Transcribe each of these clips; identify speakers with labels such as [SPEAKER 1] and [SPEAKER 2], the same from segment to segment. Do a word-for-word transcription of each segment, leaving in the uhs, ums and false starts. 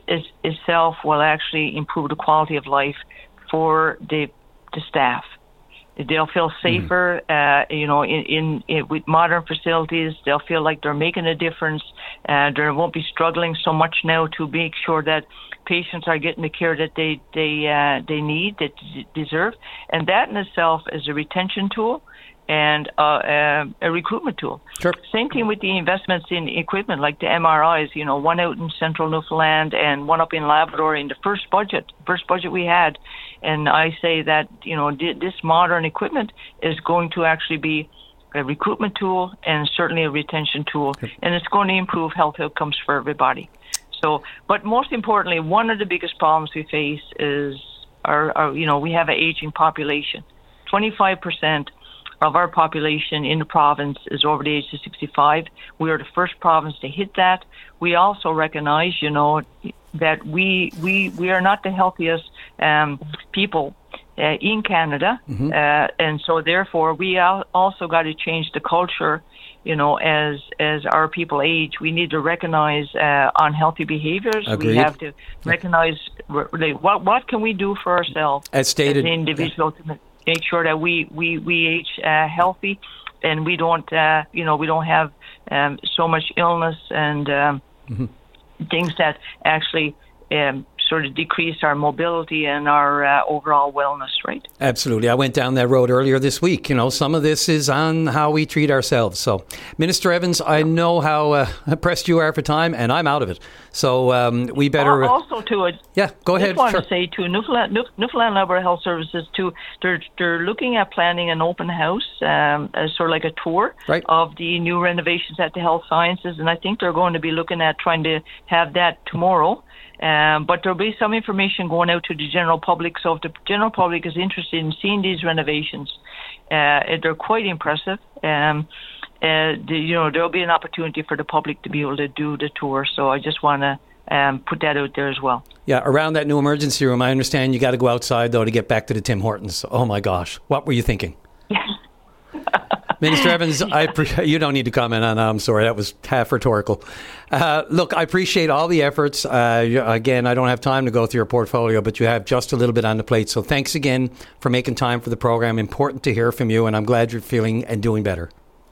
[SPEAKER 1] is, itself will actually improve the quality of life for the the staff. They'll feel safer, mm-hmm. uh, you know, in, in, in with modern facilities. They'll feel like they're making a difference. Uh, they won't be struggling so much now to make sure that patients are getting the care that they they uh, they need, that d- deserve, and that in itself is a retention tool and uh, uh, a recruitment tool.
[SPEAKER 2] Sure.
[SPEAKER 1] Same thing with the investments in equipment like the M R Is. You know, one out in central Newfoundland and one up in Labrador in the first budget, first budget we had. And I say that, you know, this modern equipment is going to actually be a recruitment tool and certainly a retention tool, and it's going to improve health outcomes for everybody. So, but most importantly, one of the biggest problems we face is our, our you know, we have an aging population. twenty-five percent of our population in the province is over the age of sixty-five. We are the first province to hit that. We also recognize, you know, that we we we are not the healthiest um, people uh, in Canada, mm-hmm. uh, and so therefore we al- also got to change the culture. You know, as as our people age, we need to recognize uh, unhealthy behaviors.
[SPEAKER 2] Agreed.
[SPEAKER 1] We have to recognize really, what what can we do for ourselves
[SPEAKER 2] as stated,
[SPEAKER 1] as an individual yeah. to make sure that we we we age uh, healthy, and we don't uh, you know we don't have um, so much illness and um, mm-hmm. things that actually um, sort of decrease our mobility and our uh, overall wellness, right?
[SPEAKER 2] Absolutely. I went down that road earlier this week. You know, some of this is on how we treat ourselves. So, Minister Evans, I know how uh, pressed you are for time, and I'm out of it. So um, we better...
[SPEAKER 1] Uh, also, to it.
[SPEAKER 2] Yeah, go ahead.
[SPEAKER 1] I just want
[SPEAKER 2] sure.
[SPEAKER 1] to say, to Newfoundland, Newfoundland Labrador Health Services, too, they're, they're looking at planning an open house, um, as sort of like a tour
[SPEAKER 2] right.
[SPEAKER 1] of the new renovations at the Health Sciences, and I think they're going to be looking at trying to have that tomorrow. Um, but there'll be some information going out to the general public. So if the general public is interested in seeing these renovations, uh, they're quite impressive. Um, uh, the, you know, there'll be an opportunity for the public to be able to do the tour. So I just want to um, put that out there as well. Yeah,
[SPEAKER 2] around that new emergency room, I understand you got to go outside, though, to get back to the Tim Hortons. Oh, my gosh. What were you thinking?
[SPEAKER 1] Yes.
[SPEAKER 2] Minister Evans, I pre- you don't need to comment on that. I'm sorry, that was half rhetorical. Uh, look, I appreciate all the efforts. Uh, again, I don't have time to go through your portfolio, but you have just a little bit on the plate. So thanks again for making time for the program. Important to hear from you, and I'm glad you're feeling and doing better.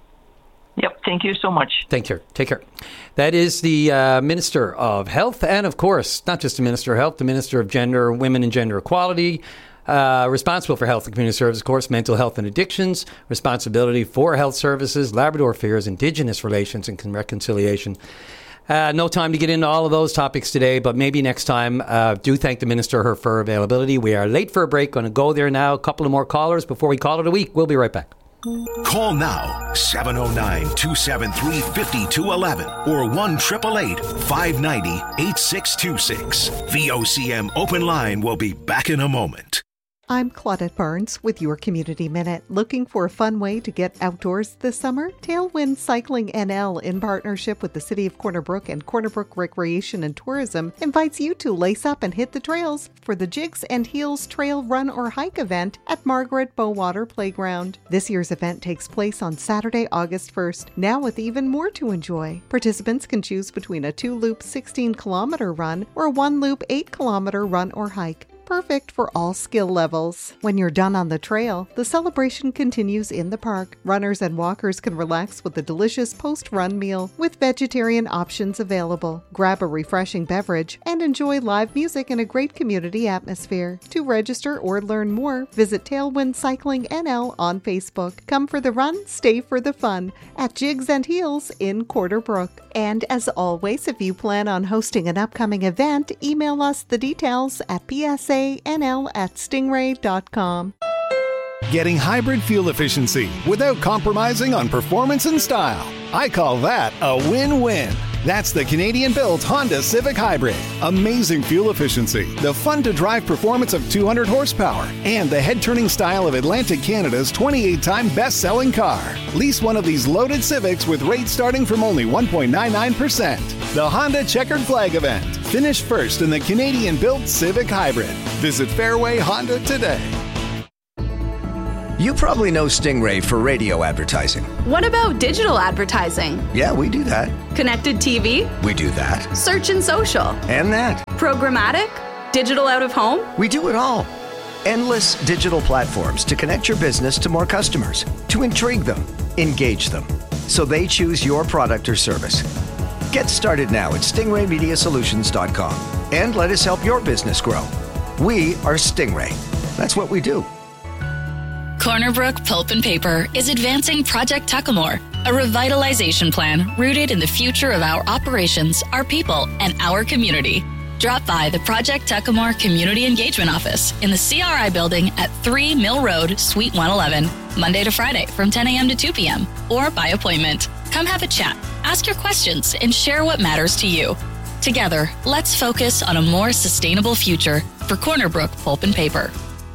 [SPEAKER 1] Yep, thank you so much.
[SPEAKER 2] Thank you. Take care. That is the uh, Minister of Health, and of course, not just the Minister of Health, the Minister of Gender, Women and Gender Equality, Uh, responsible for health and community services, of course, mental health and addictions, responsibility for health services, Labrador Affairs, Indigenous relations and reconciliation. Uh, no time to get into all of those topics today, but maybe next time. Uh, do thank the Minister her for availability. We are late for a break. Going to go there now. A couple of more callers before we call it a week. We'll be right back.
[SPEAKER 3] Call now, seven oh nine, two seven three, five two one one or one eight eight eight, five nine zero, eight six two six. V O C M Open Line will be back in a moment.
[SPEAKER 4] I'm Claudette Barnes with your Community Minute. Looking for a fun way to get outdoors this summer? Tailwind Cycling N L, in partnership with the City of Corner Brook and Corner Brook Recreation and Tourism, invites you to lace up and hit the trails for the Jigs and Heels Trail Run or Hike event at Margaret Bowater Playground. This year's event takes place on Saturday, August first, now with even more to enjoy. Participants can choose between a two-loop sixteen kilometer run or a one-loop eight kilometer run or hike. Perfect for all skill levels. When you're done on the trail, the celebration continues in the park. Runners and walkers can relax with a delicious post-run meal with vegetarian options available. Grab a refreshing beverage and enjoy live music in a great community atmosphere. To register or learn more, visit Tailwind Cycling N L on Facebook. Come for the run, stay for the fun at Jigs and Heels in Corner Brook. And as always, if you plan on hosting an upcoming event, email us the details at P S A N L at stingray dot com.
[SPEAKER 5] Getting hybrid fuel efficiency without compromising on performance and style. I call that a win-win. That's the Canadian-built Honda Civic Hybrid. Amazing fuel efficiency, the fun-to-drive performance of two hundred horsepower, and the head-turning style of Atlantic Canada's twenty-eight time best-selling car. Lease one of these loaded Civics with rates starting from only one point nine nine percent. The Honda Checkered Flag event. Finish first in the Canadian-built Civic Hybrid. Visit Fairway Honda today.
[SPEAKER 6] You probably know Stingray for radio advertising.
[SPEAKER 7] What about digital advertising?
[SPEAKER 6] Yeah, we do that.
[SPEAKER 7] Connected T V?
[SPEAKER 6] We do that.
[SPEAKER 7] Search and social?
[SPEAKER 6] And that.
[SPEAKER 7] Programmatic? Digital out of home?
[SPEAKER 6] We do it all. Endless digital platforms to connect your business to more customers, to intrigue them, engage them, so they choose your product or service. Get started now at stingray media solutions dot com and let us help your business grow. We are Stingray. That's what we do.
[SPEAKER 8] Corner Brook Pulp and Paper is advancing Project Tuckamore, a revitalization plan rooted in the future of our operations, our people, and our community. Drop by the Project Tuckamore Community Engagement Office in the C R I building at three Mill Road, Suite one eleven, Monday to Friday from ten a.m. to two p.m. or by appointment. Come have a chat, ask your questions, and share what matters to you. Together, let's focus on a more sustainable future for Corner Brook Pulp and Paper.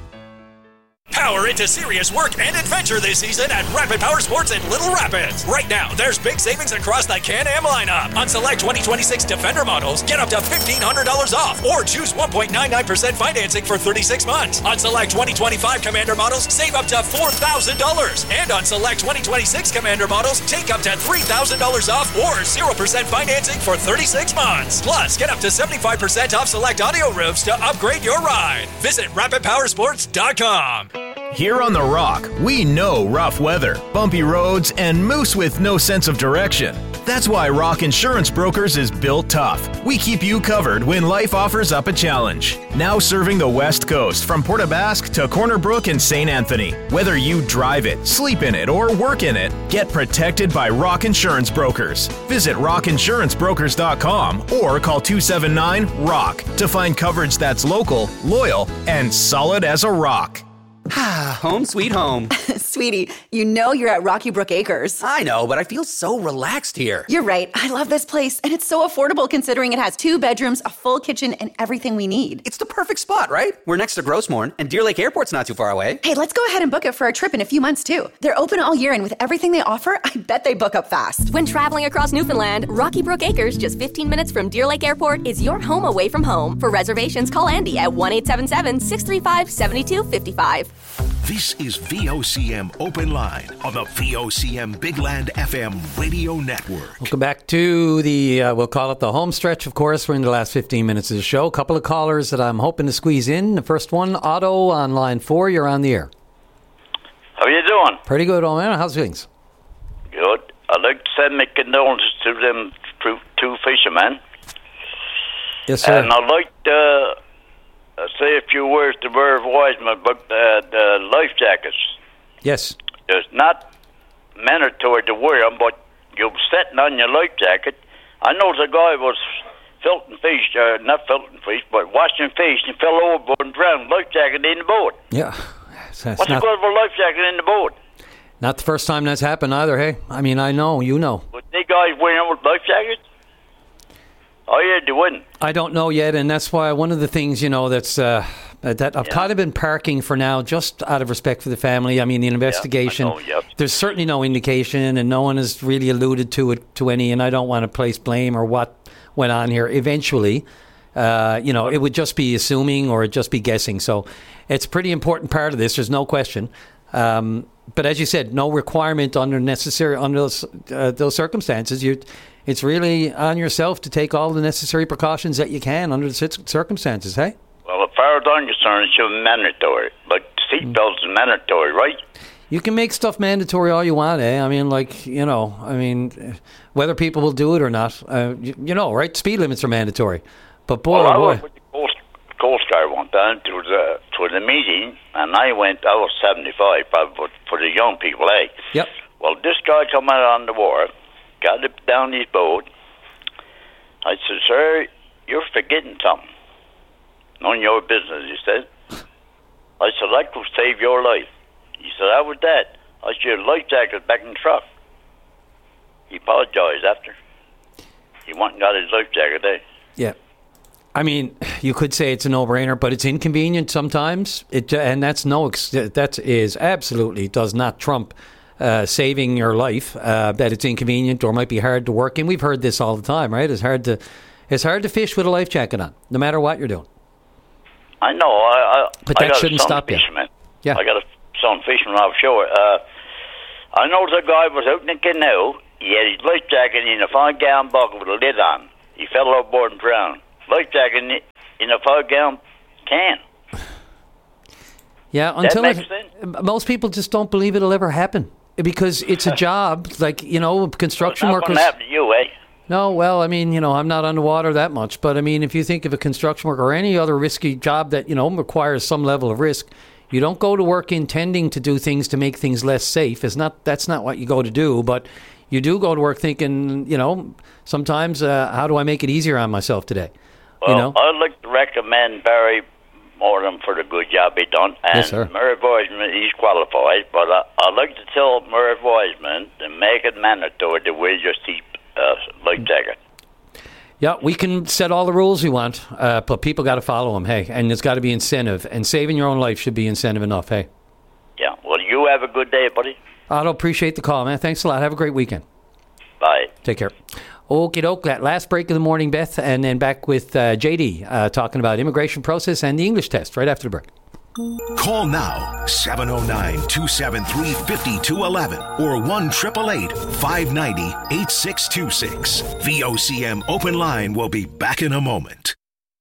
[SPEAKER 9] Power into serious work and adventure this season at Rapid Power Sports in Little Rapids. Right now, there's big savings across the Can-Am lineup. On select twenty twenty-six Defender models, get up to fifteen hundred dollars off or choose one point nine nine percent financing for thirty-six months. On select twenty twenty-five Commander models, save up to four thousand dollars. And on select twenty twenty-six Commander models, take up to three thousand dollars off or zero percent financing for thirty-six months. Plus, get up to seventy-five percent off select audio roofs to upgrade your ride. Visit rapid power sports dot com.
[SPEAKER 10] Here on The Rock, we know rough weather, bumpy roads, and moose with no sense of direction. That's why Rock Insurance Brokers is built tough. We keep you covered when life offers up a challenge. Now serving the West Coast from Port aux Basques to Corner Brook and Saint Anthony. Whether you drive it, sleep in it, or work in it, get protected by Rock Insurance Brokers. Visit rock insurance brokers dot com or call two seven nine ROCK to find coverage that's local, loyal, and solid as a rock.
[SPEAKER 11] Ah, home sweet home.
[SPEAKER 12] Sweetie, you know you're at Rocky Brook Acres.
[SPEAKER 11] I know, but I feel so relaxed here.
[SPEAKER 12] You're right. I love this place, and it's so affordable considering it has two bedrooms, a full kitchen, and everything we need.
[SPEAKER 11] It's the perfect spot, right? We're next to Grossmorn, and Deer Lake Airport's not too far away.
[SPEAKER 12] Hey, let's go ahead and book it for a trip in a few months, too. They're open all year, and with everything they offer, I bet they book up fast.
[SPEAKER 13] When traveling across Newfoundland, Rocky Brook Acres, just fifteen minutes from Deer Lake Airport, is your home away from home. For reservations, call Andy at one eight seven seven, six three five, seven two five five.
[SPEAKER 3] This is V O C M Open Line on the V O C M Big Land F M radio network.
[SPEAKER 2] Welcome back to the, uh, we'll call it the home stretch, of course. We're in the last fifteen minutes of the show. A couple of callers that I'm hoping to squeeze in. The first one, Otto on line four. You're on the air.
[SPEAKER 14] How you doing?
[SPEAKER 2] Pretty good, old man. How's things?
[SPEAKER 14] Good. I'd like to send my condolences to them two, two fishermen.
[SPEAKER 2] Yes, sir.
[SPEAKER 14] And I'd like to uh, say a few words to Merv Wiseman about uh, the life jackets.
[SPEAKER 2] Yes.
[SPEAKER 14] It's not mandatory to wear them, but you're sitting on your life jacket. I know the guy was filting fish, uh, not filting fish, but washing fish, and fell overboard and drowned. Life jacket in the boat.
[SPEAKER 2] Yeah. That's
[SPEAKER 14] What's
[SPEAKER 2] not,
[SPEAKER 14] the good of a life jacket in the boat?
[SPEAKER 2] Not the first time that's happened either, hey? I mean, I know, you know.
[SPEAKER 14] But they guys wearing with life jackets? Oh, yeah, they wouldn't.
[SPEAKER 2] I don't know yet, and that's why one of the things, you know, that's uh, that I've yeah. kind of been parking for now, just out of respect for the family. I mean, the investigation,
[SPEAKER 14] yeah, I know, yep.
[SPEAKER 2] There's certainly no indication, and no one has really alluded to it, to any, and I don't want to place blame or what went on here. Eventually, uh, you know, it would just be assuming or it'd just be guessing. So it's a pretty important part of this, there's no question. Um, but as you said, no requirement under necessary under those, uh, those circumstances. You, it's really on yourself to take all the necessary precautions that you can under the circumstances. Hey.
[SPEAKER 14] Well, as far as I'm concerned, it should be mandatory. Like seatbelts is mandatory, right?
[SPEAKER 2] You can make stuff mandatory all you want, eh? I mean, like, you know, I mean, whether people will do it or not, uh, you, you know, right? Speed limits are mandatory, but boy,
[SPEAKER 14] well,
[SPEAKER 2] oh
[SPEAKER 14] I
[SPEAKER 2] boy.
[SPEAKER 14] went with the Coast, Coast Guard one time to the to the meeting, and I went. I was seventy-five, probably for the young people, eh?
[SPEAKER 2] Yep.
[SPEAKER 14] Well, this guy come out on the wharf, got it down his boat. I said, "Sir, you're forgetting something. None of your business," he said. I said, "I could save your life." He said, "How was that?" I said, "Your life jacket back in the truck." He apologized after. He went and got his life jacket there.
[SPEAKER 2] Yeah. I mean, you could say it's a no-brainer, but it's inconvenient sometimes. It and that's no that is absolutely does not trump uh, saving your life. Uh, that it's inconvenient or might be hard to work in. We've heard this all the time, right? It's hard to it's hard to fish with a life jacket on, no matter what you're doing.
[SPEAKER 14] I know. I, I
[SPEAKER 2] but
[SPEAKER 14] I
[SPEAKER 2] that
[SPEAKER 14] got
[SPEAKER 2] shouldn't
[SPEAKER 14] a son
[SPEAKER 2] stop you.
[SPEAKER 14] fisherman.
[SPEAKER 2] Yeah.
[SPEAKER 14] I got a son fishing offshore. Uh, I know the guy was out in the canoe. He had his life jacket in a five-gallon bucket with a lid on. He fell overboard and drowned. Life jacket in, in a five-gallon can.
[SPEAKER 2] Yeah, until it, most people just don't believe it'll ever happen because it's a job. Like, you know, construction
[SPEAKER 14] well, it's not
[SPEAKER 2] workers.
[SPEAKER 14] Happen to you, eh?
[SPEAKER 2] No, well, I mean, you know, I'm not underwater that much, but I mean, if you think of a construction worker or any other risky job that, you know, requires some level of risk, you don't go to work intending to do things to make things less safe. It's not, that's not what you go to do, but you do go to work thinking, you know, sometimes, uh, how do I make it easier on myself today?
[SPEAKER 14] Well,
[SPEAKER 2] you know?
[SPEAKER 14] I'd like to recommend Barry Morton for the good job he done. And
[SPEAKER 2] Yes, sir.
[SPEAKER 14] Murray Wiseman, he's qualified, but I, I'd like to tell Murray Wiseman to make it mandatory that we just keep uh, life jacket.
[SPEAKER 2] Yeah, we can set all the rules we want, uh, but people got to follow them, hey, and there's got to be incentive, and saving your own life should be incentive enough, hey.
[SPEAKER 14] Yeah, well, you have a good day, buddy.
[SPEAKER 2] I appreciate the call, man. Thanks a lot. Have a great weekend.
[SPEAKER 14] Bye.
[SPEAKER 2] Take care. Okie doke, that last break of the morning, Beth, and then back with uh, J D uh, talking about immigration process and the English test right after the break.
[SPEAKER 3] Call now, seven oh nine, two seven three, five two one one or one eight eight eight, five nine zero, eight six two six. V O C M Open Line will be back in a moment.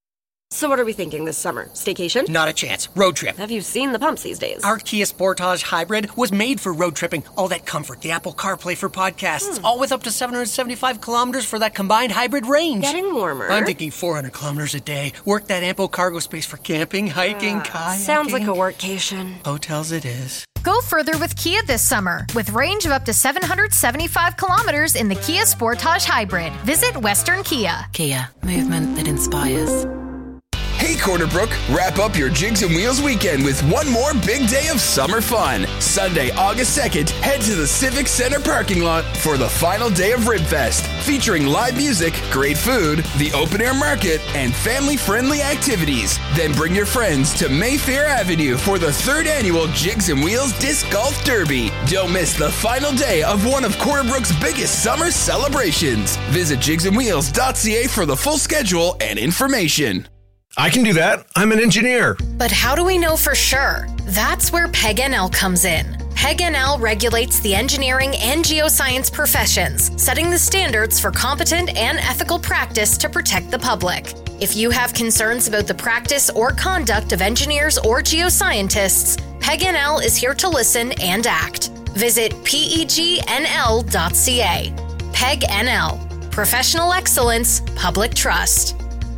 [SPEAKER 15] So what are we thinking this summer? Staycation?
[SPEAKER 16] Not a chance. Road trip.
[SPEAKER 15] Have you seen the pumps these days?
[SPEAKER 16] Our Kia Sportage Hybrid was made for road tripping. All that comfort, the Apple CarPlay for podcasts, hmm. all with up to seven hundred seventy-five kilometers for that combined hybrid range.
[SPEAKER 15] Getting warmer.
[SPEAKER 16] I'm thinking four hundred kilometers a day. Work that ample cargo space for camping, hiking, uh, kayaking.
[SPEAKER 15] Sounds like a workcation.
[SPEAKER 16] Hotels it is.
[SPEAKER 17] Go further with Kia this summer with range of up to seven hundred seventy-five kilometers in the Kia Sportage Hybrid. Visit Western Kia.
[SPEAKER 18] Kia, movement that inspires.
[SPEAKER 19] Hey, Corner Brook, wrap up your Jigs and Wheels weekend with one more big day of summer fun. Sunday, August second, head to the Civic Center parking lot for the final day of Ribfest, featuring live music, great food, the open-air market, and family-friendly activities. Then bring your friends to Mayfair Avenue for the third annual Jigs and Wheels Disc Golf Derby. Don't miss the final day of one of Corner Brook's biggest summer celebrations. Visit jigs and wheels dot c a for the full schedule and information.
[SPEAKER 20] I can do that. I'm an engineer.
[SPEAKER 17] But how do we know for sure? That's where P E G N L comes in. P E G N L regulates the engineering and geoscience professions, setting the standards for competent and ethical practice to protect the public. If you have concerns about the practice or conduct of engineers or geoscientists, P E G N L is here to listen and act. Visit P E G N L dot c a. P E G N L. Professional excellence, public trust.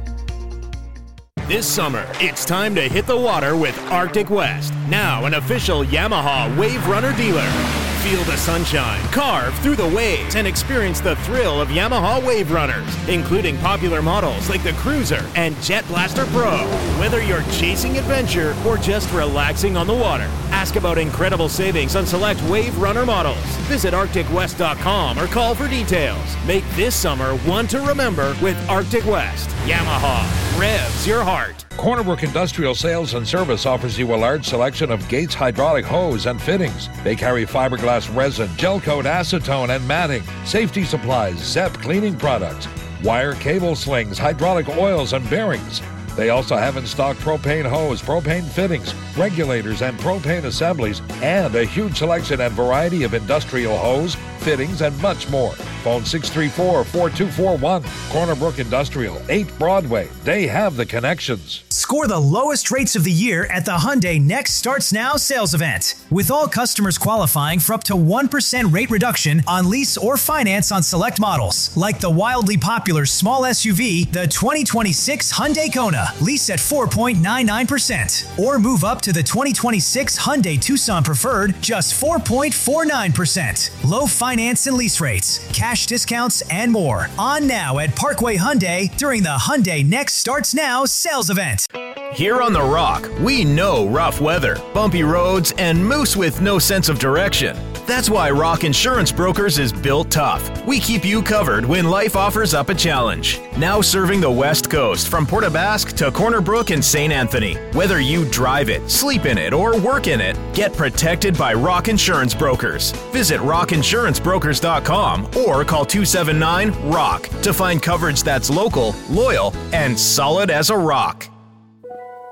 [SPEAKER 10] This summer, it's time to hit the water with Arctic West, now an official Yamaha Wave Runner dealer. Feel the sunshine, carve through the waves, and experience the thrill of Yamaha Wave Runners, including popular models like the Cruiser and Jet Blaster Pro. Whether you're chasing adventure or just relaxing on the water, ask about incredible savings on select Wave Runner models. Visit arctic west dot com or call for details. Make this summer one to remember with Arctic West. Yamaha revs your heart.
[SPEAKER 21] Corner Brook Industrial Sales and Service offers you a large selection of Gates hydraulic hose and fittings. They carry fiberglass resin, gel coat, acetone, and matting, safety supplies, Zep cleaning products, wire cable slings, hydraulic oils, and bearings. They also have in stock propane hose, propane fittings, regulators, and propane assemblies, and a huge selection and variety of industrial hose, fittings, and much more. Phone six three four, four two four one. Corner Brook Industrial, eight Broadway. They have the connections.
[SPEAKER 22] Score the lowest rates of the year at the Hyundai Next Starts Now sales event. With all customers qualifying for up to one percent rate reduction on lease or finance on select models, like the wildly popular small S U V, the twenty twenty-six Hyundai Kona, lease at four point nine nine percent. Or move up to the twenty twenty-six Hyundai Tucson Preferred, just four point four nine percent. Low finance and lease rates, cash discounts, and more. On now at Parkway Hyundai during the Hyundai Next Starts Now sales event.
[SPEAKER 10] Here on The Rock, we know rough weather, bumpy roads, and moose with no sense of direction. That's why Rock Insurance Brokers is built tough. We keep you covered when life offers up a challenge. Now serving the West Coast from Port aux Basques to Corner Brook and Saint Anthony. Whether you drive it, sleep in it, or work in it, get protected by Rock Insurance Brokers. Visit rock insurance brokers dot com or call two seven nine, R O C K to find coverage that's local, loyal, and solid as a rock.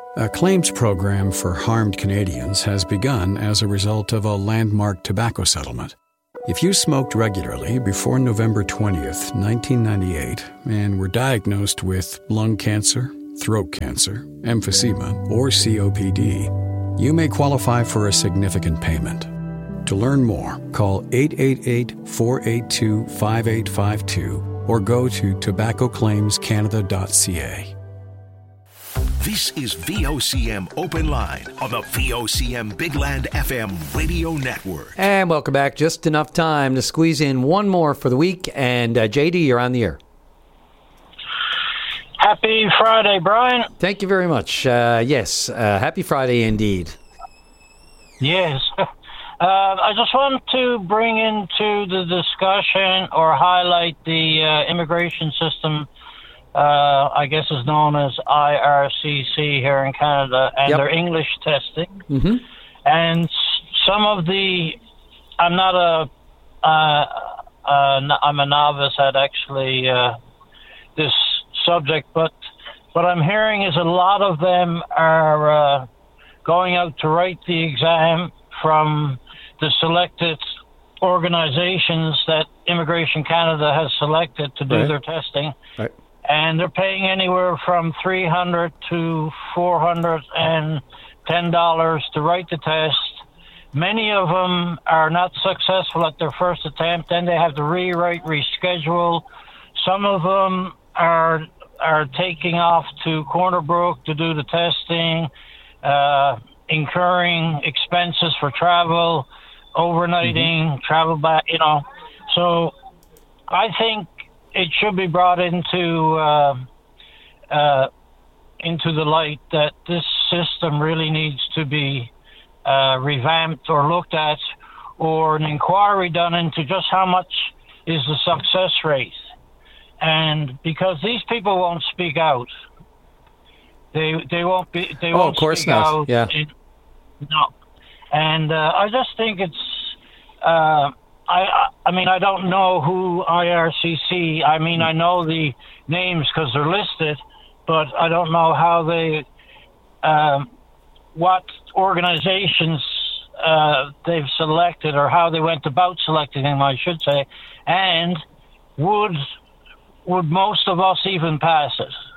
[SPEAKER 1] A claims program for harmed Canadians has begun as a result of a landmark tobacco settlement. If you smoked regularly before November twentieth, nineteen ninety-eight, and were diagnosed with lung cancer, throat cancer, emphysema, or C O P D, you may qualify for a significant payment. To learn more, call eight eight eight, four eight two, five eight five two or go to tobacco claims canada dot c a.
[SPEAKER 3] This is V O C M Open Line on the V O C M Big Land F M radio network.
[SPEAKER 2] And welcome back. Just enough time to squeeze in one more for the week. And uh, J D, you're on the air.
[SPEAKER 4] Happy Friday, Brian.
[SPEAKER 2] Thank you very much. Uh, yes, uh, happy Friday indeed.
[SPEAKER 4] Yes. Uh, I just want to bring into the discussion or highlight the uh, immigration system, uh, I guess is known as I R C C here in Canada, and
[SPEAKER 2] Yep.
[SPEAKER 4] their English testing.
[SPEAKER 2] Mm-hmm.
[SPEAKER 4] And s- some of the, I'm not a, uh, uh, n- I'm a novice at actually uh, this subject, but what I'm hearing is a lot of them are uh, going out to write the exam from the selected organizations that Immigration Canada has selected to do
[SPEAKER 2] Right.
[SPEAKER 4] their testing.
[SPEAKER 2] Right.
[SPEAKER 4] And they're paying anywhere from three hundred to four hundred ten dollars to write the test. Many of them are not successful at their first attempt. Then they have to rewrite, reschedule. Some of them are are taking off to Corner Brook to do the testing, uh, incurring expenses for travel, overnighting,
[SPEAKER 2] Mm-hmm.
[SPEAKER 4] travel back, you know. So I think it should be brought into uh, uh, into the light that this system really needs to be uh, revamped or looked at, or an inquiry done into just how much is the success rate. And because these people won't speak out, they they won't be they
[SPEAKER 2] Oh,
[SPEAKER 4] won't
[SPEAKER 2] of course
[SPEAKER 4] speak
[SPEAKER 2] not.
[SPEAKER 4] out.
[SPEAKER 2] Yeah.
[SPEAKER 4] in- no, and uh, I just think it's. Uh, I, I I mean I don't know who I R C C. I mean I know the names because they're listed, but I don't know how they, um, what organizations uh, they've selected or how they went about selecting them, I should say, and would would most of us even pass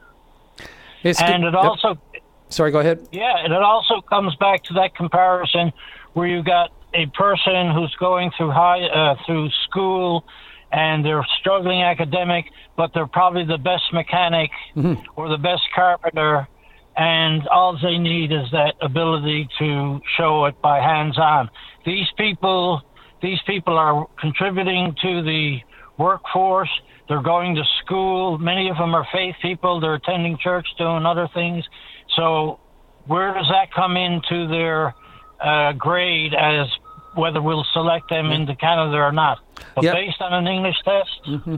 [SPEAKER 4] it?
[SPEAKER 2] It's
[SPEAKER 4] and
[SPEAKER 2] good-
[SPEAKER 4] it
[SPEAKER 2] yep.
[SPEAKER 4] also
[SPEAKER 2] Sorry, go ahead.
[SPEAKER 4] yeah, and it also comes back to that comparison where you got a person who's going through high uh, through school and they're struggling academic, but they're probably the best mechanic
[SPEAKER 2] Mm-hmm.
[SPEAKER 4] or the best carpenter, and all they need is that ability to show it by hands-on. These people, these people are contributing to the workforce. They're going to school. Many of them are faith people. They're attending church, doing other things. So where does that come into their uh, grade as whether we'll select them into Canada or not? But
[SPEAKER 2] Yep.
[SPEAKER 4] based on an English test?
[SPEAKER 2] Mm-hmm.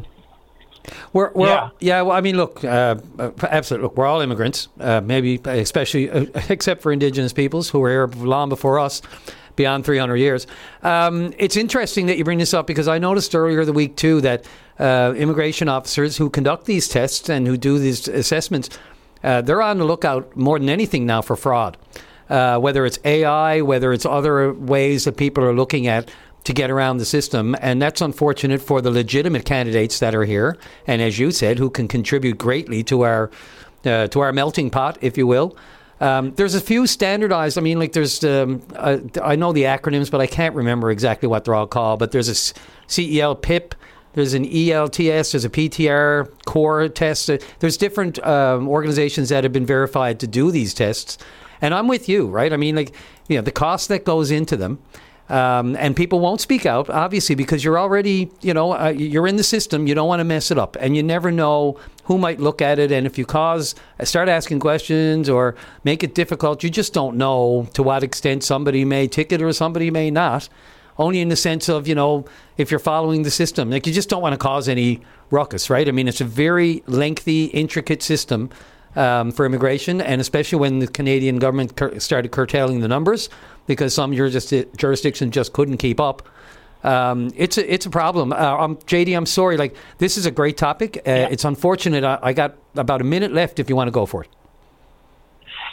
[SPEAKER 2] We're, we're
[SPEAKER 4] Yeah.
[SPEAKER 2] all, yeah. Well, I mean, look, uh, uh, absolutely. Look, we're all immigrants, uh, maybe especially uh, except for Indigenous peoples who were here long before us, beyond three hundred years. Um, it's interesting that you bring this up because I noticed earlier the week too that uh, immigration officers who conduct these tests and who do these assessments, uh, they're on the lookout more than anything now for fraud. Uh, whether it's A I, whether it's other ways that people are looking at to get around the system. And that's unfortunate for the legitimate candidates that are here. And as you said, who can contribute greatly to our uh, to our melting pot, if you will. Um, there's a few standardized, I mean, like there's, um, uh, I know the acronyms, but I can't remember exactly what they're all called. But there's a C E L P I P, there's an E L T S, there's a P T R core test. There's different um, organizations that have been verified to do these tests. And I'm with you, right? I mean, like, you know, the cost that goes into them. Um, and people won't speak out, obviously, because you're already, you know, uh, you're in the system. You don't want to mess it up. And you never know who might look at it. And if you cause, start asking questions or make it difficult, you just don't know to what extent somebody may ticket or somebody may not. Only in the sense of, you know, if you're following the system. Like, you just don't want to cause any ruckus, right? I mean, it's a very lengthy, intricate system. Um, for immigration, and especially when the Canadian government cur- started curtailing the numbers because some jurisdi- jurisdictions just couldn't keep up. Um, it's a it's a problem. Uh, um, J D, I'm sorry. Like, this is a great topic. Uh, yeah. It's unfortunate. I, I got about a minute left if you want to go for it.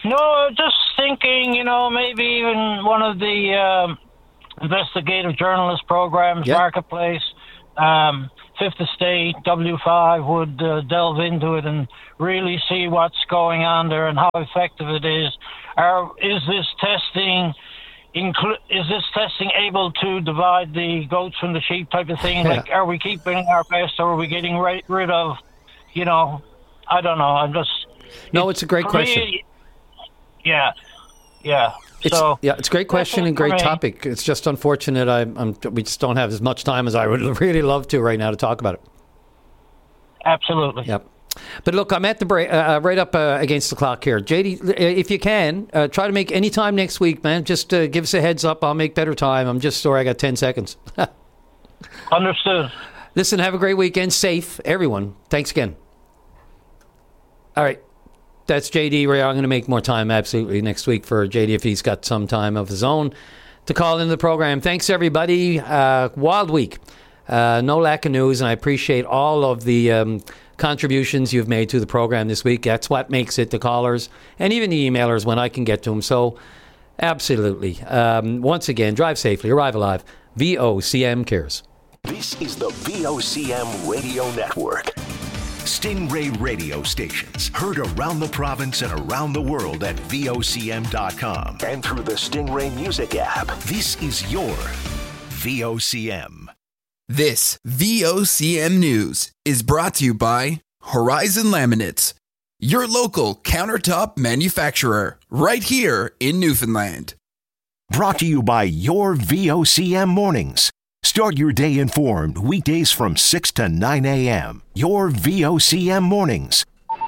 [SPEAKER 4] No, just thinking, you know, maybe even one of the um, investigative journalist programs,
[SPEAKER 2] Yep.
[SPEAKER 4] Marketplace, um, Fifth Estate, W five would uh, delve into it and really see what's going on there and how effective it is. Or is this testing inclu- is this testing able to divide the goats from the sheep type of thing?
[SPEAKER 2] Yeah.
[SPEAKER 4] Like, are we keeping our best, or are we getting right, rid of, you know, I don't know. I'm just...
[SPEAKER 2] No, it's a great
[SPEAKER 4] for
[SPEAKER 2] question.
[SPEAKER 4] me, yeah, yeah.
[SPEAKER 2] It's,
[SPEAKER 4] so
[SPEAKER 2] yeah, it's a great question and great
[SPEAKER 4] for me.
[SPEAKER 2] topic. It's just unfortunate I, I'm, we just don't have as much time as I would really love to right now to talk about it.
[SPEAKER 4] Absolutely.
[SPEAKER 2] Yep. But look, I'm at the break, uh, right up uh, against the clock here. J D, if you can, uh, try to make any time next week, man. Just uh, give us a heads up. I'll make better time. I'm just sorry I got ten seconds.
[SPEAKER 4] Understood.
[SPEAKER 2] Listen, have a great weekend. Safe, everyone. Thanks again. All right. That's J D Ray. I'm going to make more time absolutely next week for J D if he's got some time of his own to call into the program. Thanks, everybody. Uh, wild week. Uh, no lack of news, and I appreciate all of the um, contributions you've made to the program this week. That's what makes it, the callers and even the emailers when I can get to them. So, absolutely. Um, once again, drive safely, arrive alive. V O C M cares.
[SPEAKER 3] This is the V O C M Radio Network. Stingray radio stations heard around the province and around the world at V O C M dot com and through the Stingray Music app. This is your V O C M.
[SPEAKER 19] This V O C M News is brought to you by Horizon Laminates, your local countertop manufacturer, right here in Newfoundland.
[SPEAKER 3] Brought to you by your V O C M Mornings. Start your day informed weekdays from six to nine a.m. Your V O C M Mornings.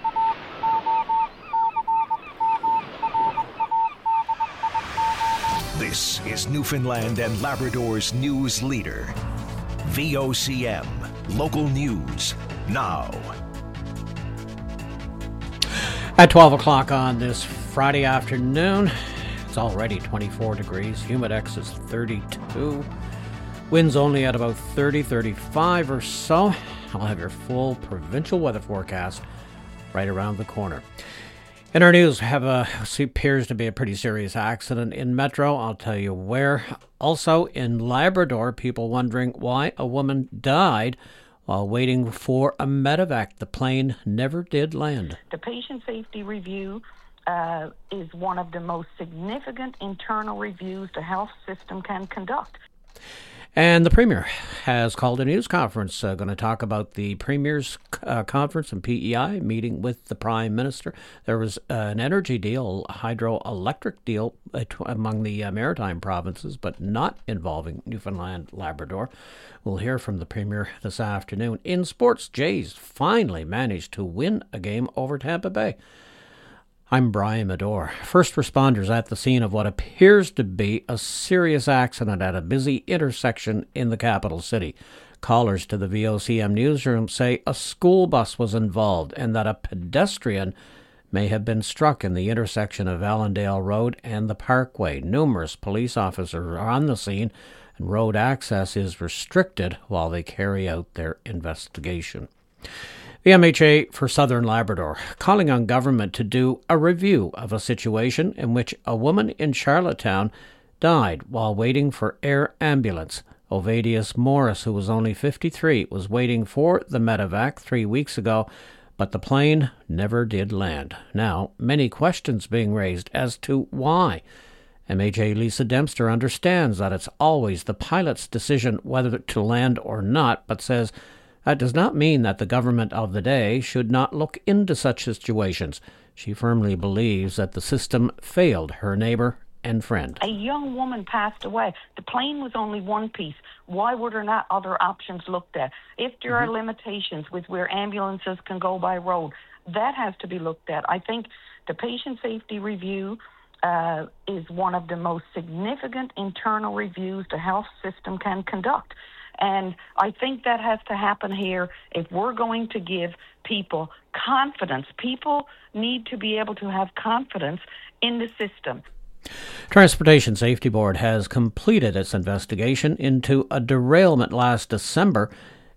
[SPEAKER 3] This is Newfoundland and Labrador's news leader. V O C M. Local news now.
[SPEAKER 5] At twelve o'clock on this Friday afternoon, it's already twenty-four degrees. Humidex is thirty-two. Winds only at about thirty, thirty-five or so. I'll have your full provincial weather forecast right around the corner. In our news, we have a appears to be a pretty serious accident in Metro. I'll tell you where. Also in Labrador, people wondering why a woman died while waiting for a medevac. The plane never did land.
[SPEAKER 7] The patient safety review uh, is one of the most significant internal reviews the health system can conduct.
[SPEAKER 5] And the Premier has called a news conference, uh, going to talk about the Premier's uh, conference and P E I meeting with the Prime Minister. There was uh, an energy deal, a hydroelectric deal uh, t- among the uh, maritime provinces, but not involving Newfoundland, Labrador. We'll hear from the Premier this afternoon. In sports, Jays finally managed to win a game over Tampa Bay. I'm Brian Medore. First responders at the scene of what appears to be a serious accident at a busy intersection in the capital city. Callers to the V O C M newsroom say a school bus was involved and that a pedestrian may have been struck in the intersection of Allendale Road and the Parkway. Numerous police officers are on the scene and road access is restricted while they carry out their investigation. The M H A for Southern Labrador calling on government to do a review of a situation in which a woman in Charlottetown died while waiting for air ambulance. Ovadius Morris, who was only fifty-three, was waiting for the medevac three weeks ago, but the plane never did land. Now, many questions being raised as to why. M H A Lisa Dempster understands that it's always the pilot's decision whether to land or not, but says that does not mean that the government of the day should not look into such situations. She firmly believes that the system failed her neighbor and friend.
[SPEAKER 7] A young woman passed away. The plane was only one piece. Why were there not other options looked at? If there mm-hmm. are limitations with where ambulances can go by road, that has to be looked at. I think the patient safety review uh, is one of the most significant internal reviews the health system can conduct. And I think that has to happen here if we're going to give people confidence. People need to be able to have confidence in the system.
[SPEAKER 5] Transportation Safety Board has completed its investigation into a derailment last December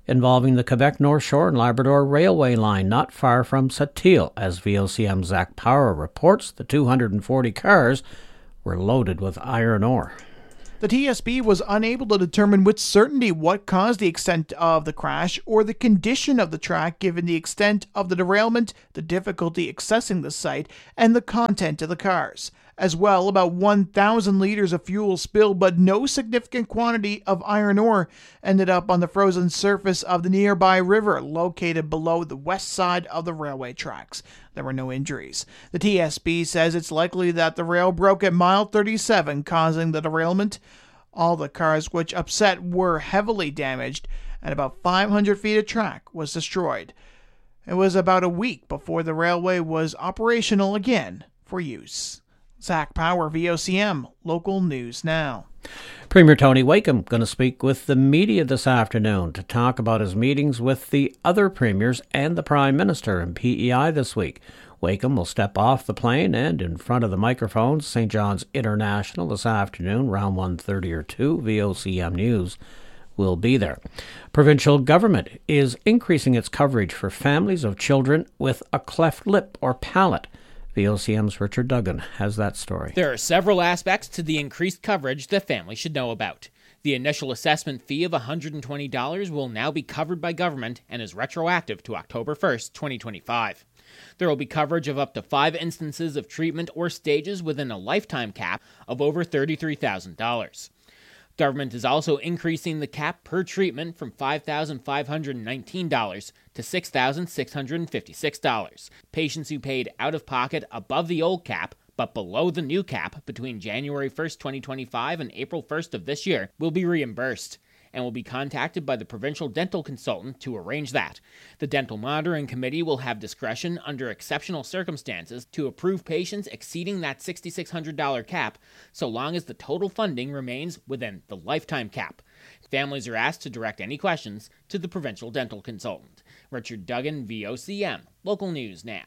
[SPEAKER 5] involving the Quebec North Shore and Labrador Railway line not far from Sept-Îles. As V O C M's Zach Power reports, the two hundred forty cars were loaded with iron ore.
[SPEAKER 6] The T S B was unable to determine with certainty what caused the extent of the crash or the condition of the track given the extent of the derailment, the difficulty accessing the site, and the content of the cars. As well, about one thousand liters of fuel spilled, but no significant quantity of iron ore ended up on the frozen surface of the nearby river located below the west side of the railway tracks. There were no injuries. The T S B says it's likely that the rail broke at mile thirty-seven, causing the derailment. All the cars which upset were heavily damaged, and about five hundred feet of track was destroyed. It was about a week before the railway was operational again for use. Zach Power, V O C M, Local News Now.
[SPEAKER 5] Premier Tony Wakeham going to speak with the media this afternoon to talk about his meetings with the other premiers and the Prime Minister in P E I this week. Wakeham will step off the plane and in front of the microphones, Saint John's International this afternoon, around one thirty or two. V O C M News will be there. Provincial government is increasing its coverage for families of children with a cleft lip or palate. V O C M's Richard Duggan has that story.
[SPEAKER 8] There are several aspects to the increased coverage that families should know about. The initial assessment fee of one hundred twenty dollars will now be covered by government and is retroactive to October first, twenty twenty-five. There will be coverage of up to five instances of treatment or stages within a lifetime cap of over thirty-three thousand dollars. Government is also increasing the cap per treatment from five thousand five hundred nineteen dollars to six thousand six hundred fifty-six dollars. Patients who paid out of pocket above the old cap but below the new cap between January first, twenty twenty-five and April first of this year will be reimbursed and will be contacted by the provincial dental consultant to arrange that. The Dental Monitoring Committee will have discretion under exceptional circumstances to approve patients exceeding that six thousand six hundred dollars cap so long as the total funding remains within the lifetime cap. Families are asked to direct any questions to the provincial dental consultant. Richard Duggan, V O C M, Local News Now.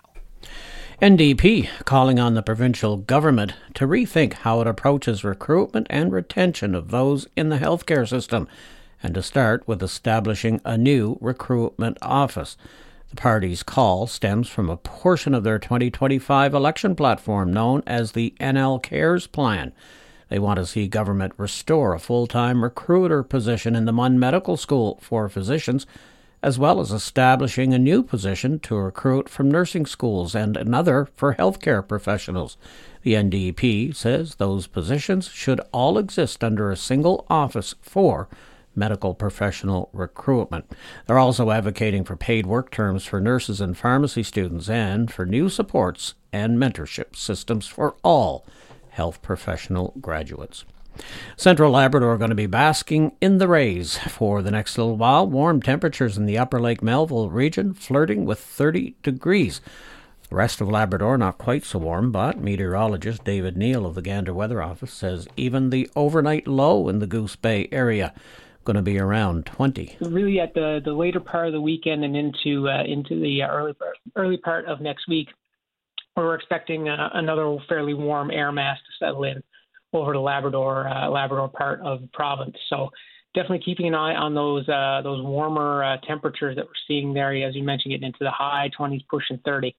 [SPEAKER 5] N D P calling on the provincial government to rethink how it approaches recruitment and retention of those in the healthcare system, and to start with establishing a new recruitment office. The party's call stems from a portion of their twenty twenty-five election platform known as the N L Cares Plan. They want to see government restore a full-time recruiter position in the Munn Medical School for physicians, as well as establishing a new position to recruit from nursing schools and another for healthcare professionals. The N D P says those positions should all exist under a single office for medical professional recruitment. They're also advocating for paid work terms for nurses and pharmacy students and for new supports and mentorship systems for all health professional graduates. Central Labrador are going to be basking in the rays for the next little while. Warm temperatures in the upper Lake Melville region flirting with thirty degrees. The rest of Labrador not quite so warm, but meteorologist David Neal of the Gander Weather Office says even the overnight low in the Goose Bay area going to be around twenty.
[SPEAKER 23] Really at the, the later part of the weekend and into uh, into the early part, early part of next week, we're expecting uh, another fairly warm air mass to settle in over the Labrador uh, Labrador part of the province. So definitely keeping an eye on those uh, those warmer uh, temperatures that we're seeing there, as you mentioned, getting into the high twenties, pushing thirty.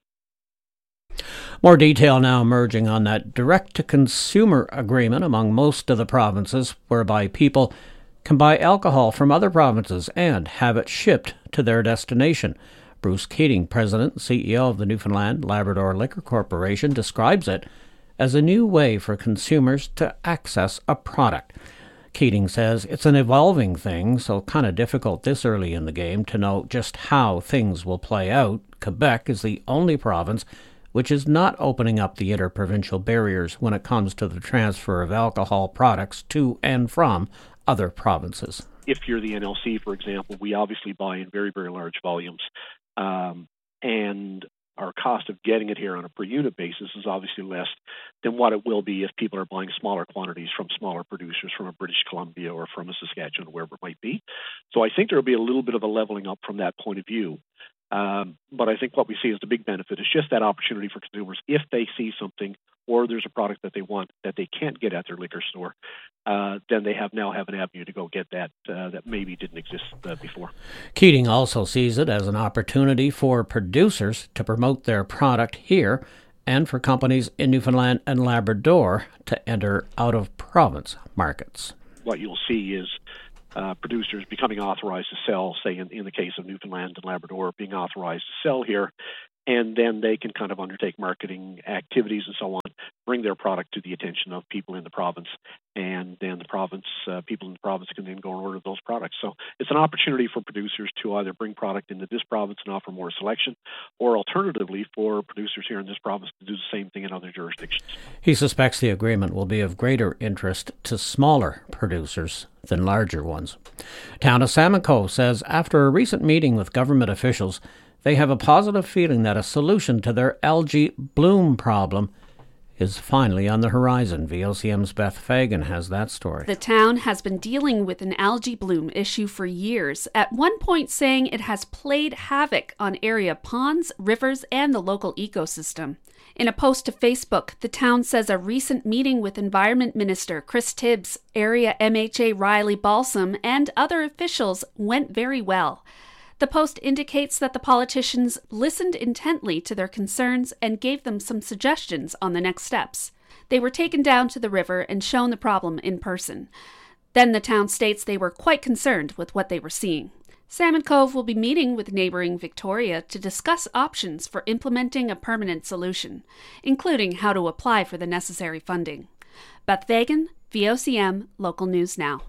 [SPEAKER 5] More detail now emerging on that direct-to-consumer agreement among most of the provinces, whereby people can buy alcohol from other provinces and have it shipped to their destination. Bruce Keating, President and C E O of the Newfoundland Labrador Liquor Corporation, describes it as a new way for consumers to access a product. Keating says it's an evolving thing, so kind of difficult this early in the game to know just how things will play out. Quebec is the only province which is not opening up the interprovincial barriers when it comes to the transfer of alcohol products to and from other provinces.
[SPEAKER 24] If you're the N L C, for example, we obviously buy in very, very large volumes. Um, and our cost of getting it here on a per unit basis is obviously less than what it will be if people are buying smaller quantities from smaller producers from a British Columbia or from a Saskatchewan, wherever it might be. So I think there will be a little bit of a leveling up from that point of view. Um, but I think what we see as the big benefit is just that opportunity for consumers, if they see something or there's a product that they want that they can't get at their liquor store, uh, then they have now have an avenue to go get that uh, that maybe didn't exist uh, before.
[SPEAKER 5] Keating also sees it as an opportunity for producers to promote their product here and for companies in Newfoundland and Labrador to enter out-of-province markets.
[SPEAKER 24] What you'll see is uh, producers becoming authorized to sell, say in, in the case of Newfoundland and Labrador, being authorized to sell here, and then they can kind of undertake marketing activities and so on, bring their product to the attention of people in the province, and then the province, uh, people in the province can then go and order those products. So it's an opportunity for producers to either bring product into this province and offer more selection, or alternatively for producers here in this province to do the same thing in other jurisdictions.
[SPEAKER 5] He suspects the agreement will be of greater interest to smaller producers than larger ones. Town of Salmon Cove says after a recent meeting with government officials, they have a positive feeling that a solution to their algae bloom problem is finally on the horizon. V O C M's Beth Fagan has that story.
[SPEAKER 9] The town has been dealing with an algae bloom issue for years, at one point saying it has played havoc on area ponds, rivers, and the local ecosystem. In a post to Facebook, the town says a recent meeting with Environment Minister Chris Tibbs, area M H A Riley Balsam, and other officials went very well. The post indicates that the politicians listened intently to their concerns and gave them some suggestions on the next steps. They were taken down to the river and shown the problem in person. Then the town states they were quite concerned with what they were seeing. Salmon Cove will be meeting with neighbouring Victoria to discuss options for implementing a permanent solution, including how to apply for the necessary funding. Beth Fagan, V O C M, Local News Now.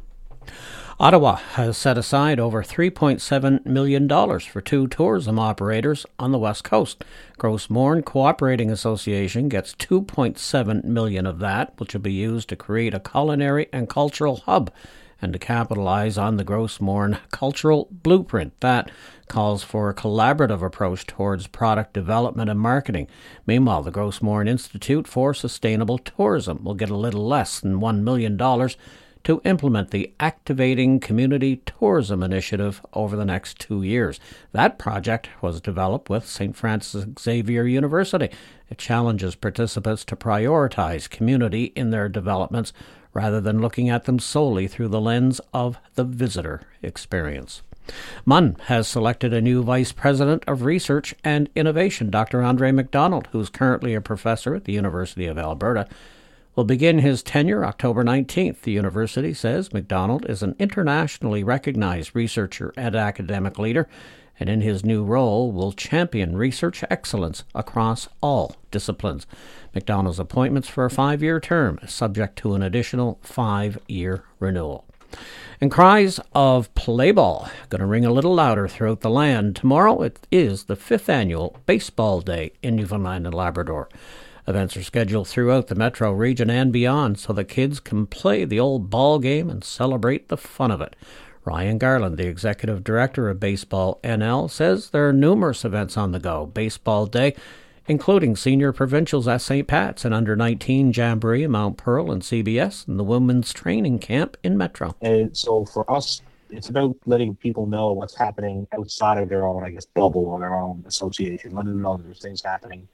[SPEAKER 5] Ottawa has set aside over three point seven million dollars for two tourism operators on the West Coast. Gros Morne Cooperating Association gets two point seven million dollars of that, which will be used to create a culinary and cultural hub and to capitalize on the Gros Morne Cultural Blueprint. That calls for a collaborative approach towards product development and marketing. Meanwhile, the Gros Morne Institute for Sustainable Tourism will get a little less than one million dollars to implement the Activating Community Tourism Initiative over the next two years. That project was developed with Saint Francis Xavier University. It challenges participants to prioritize community in their developments rather than looking at them solely through the lens of the visitor experience. M U N has selected a new Vice President of Research and Innovation, Doctor Andre McDonald, who's currently a professor at the University of Alberta. Will begin his tenure October nineteenth. The university says McDonald is an internationally recognized researcher and academic leader, and in his new role will champion research excellence across all disciplines. McDonald's appointments for a five-year term is subject to an additional five-year renewal. And cries of play ball going to ring a little louder throughout the land. Tomorrow it is the fifth annual Baseball Day in Newfoundland and Labrador. Events are scheduled throughout the metro region and beyond so that kids can play the old ball game and celebrate the fun of it. Ryan Garland, the executive director of Baseball N L, says there are numerous events on the go. Baseball Day, including senior provincials at Saint Pat's and under nineteen Jamboree in Mount Pearl and C B S, and the women's training camp in Metro.
[SPEAKER 11] And so for us, it's about letting people know what's happening outside of their own, I guess, bubble or their own association, letting them know that there's things happening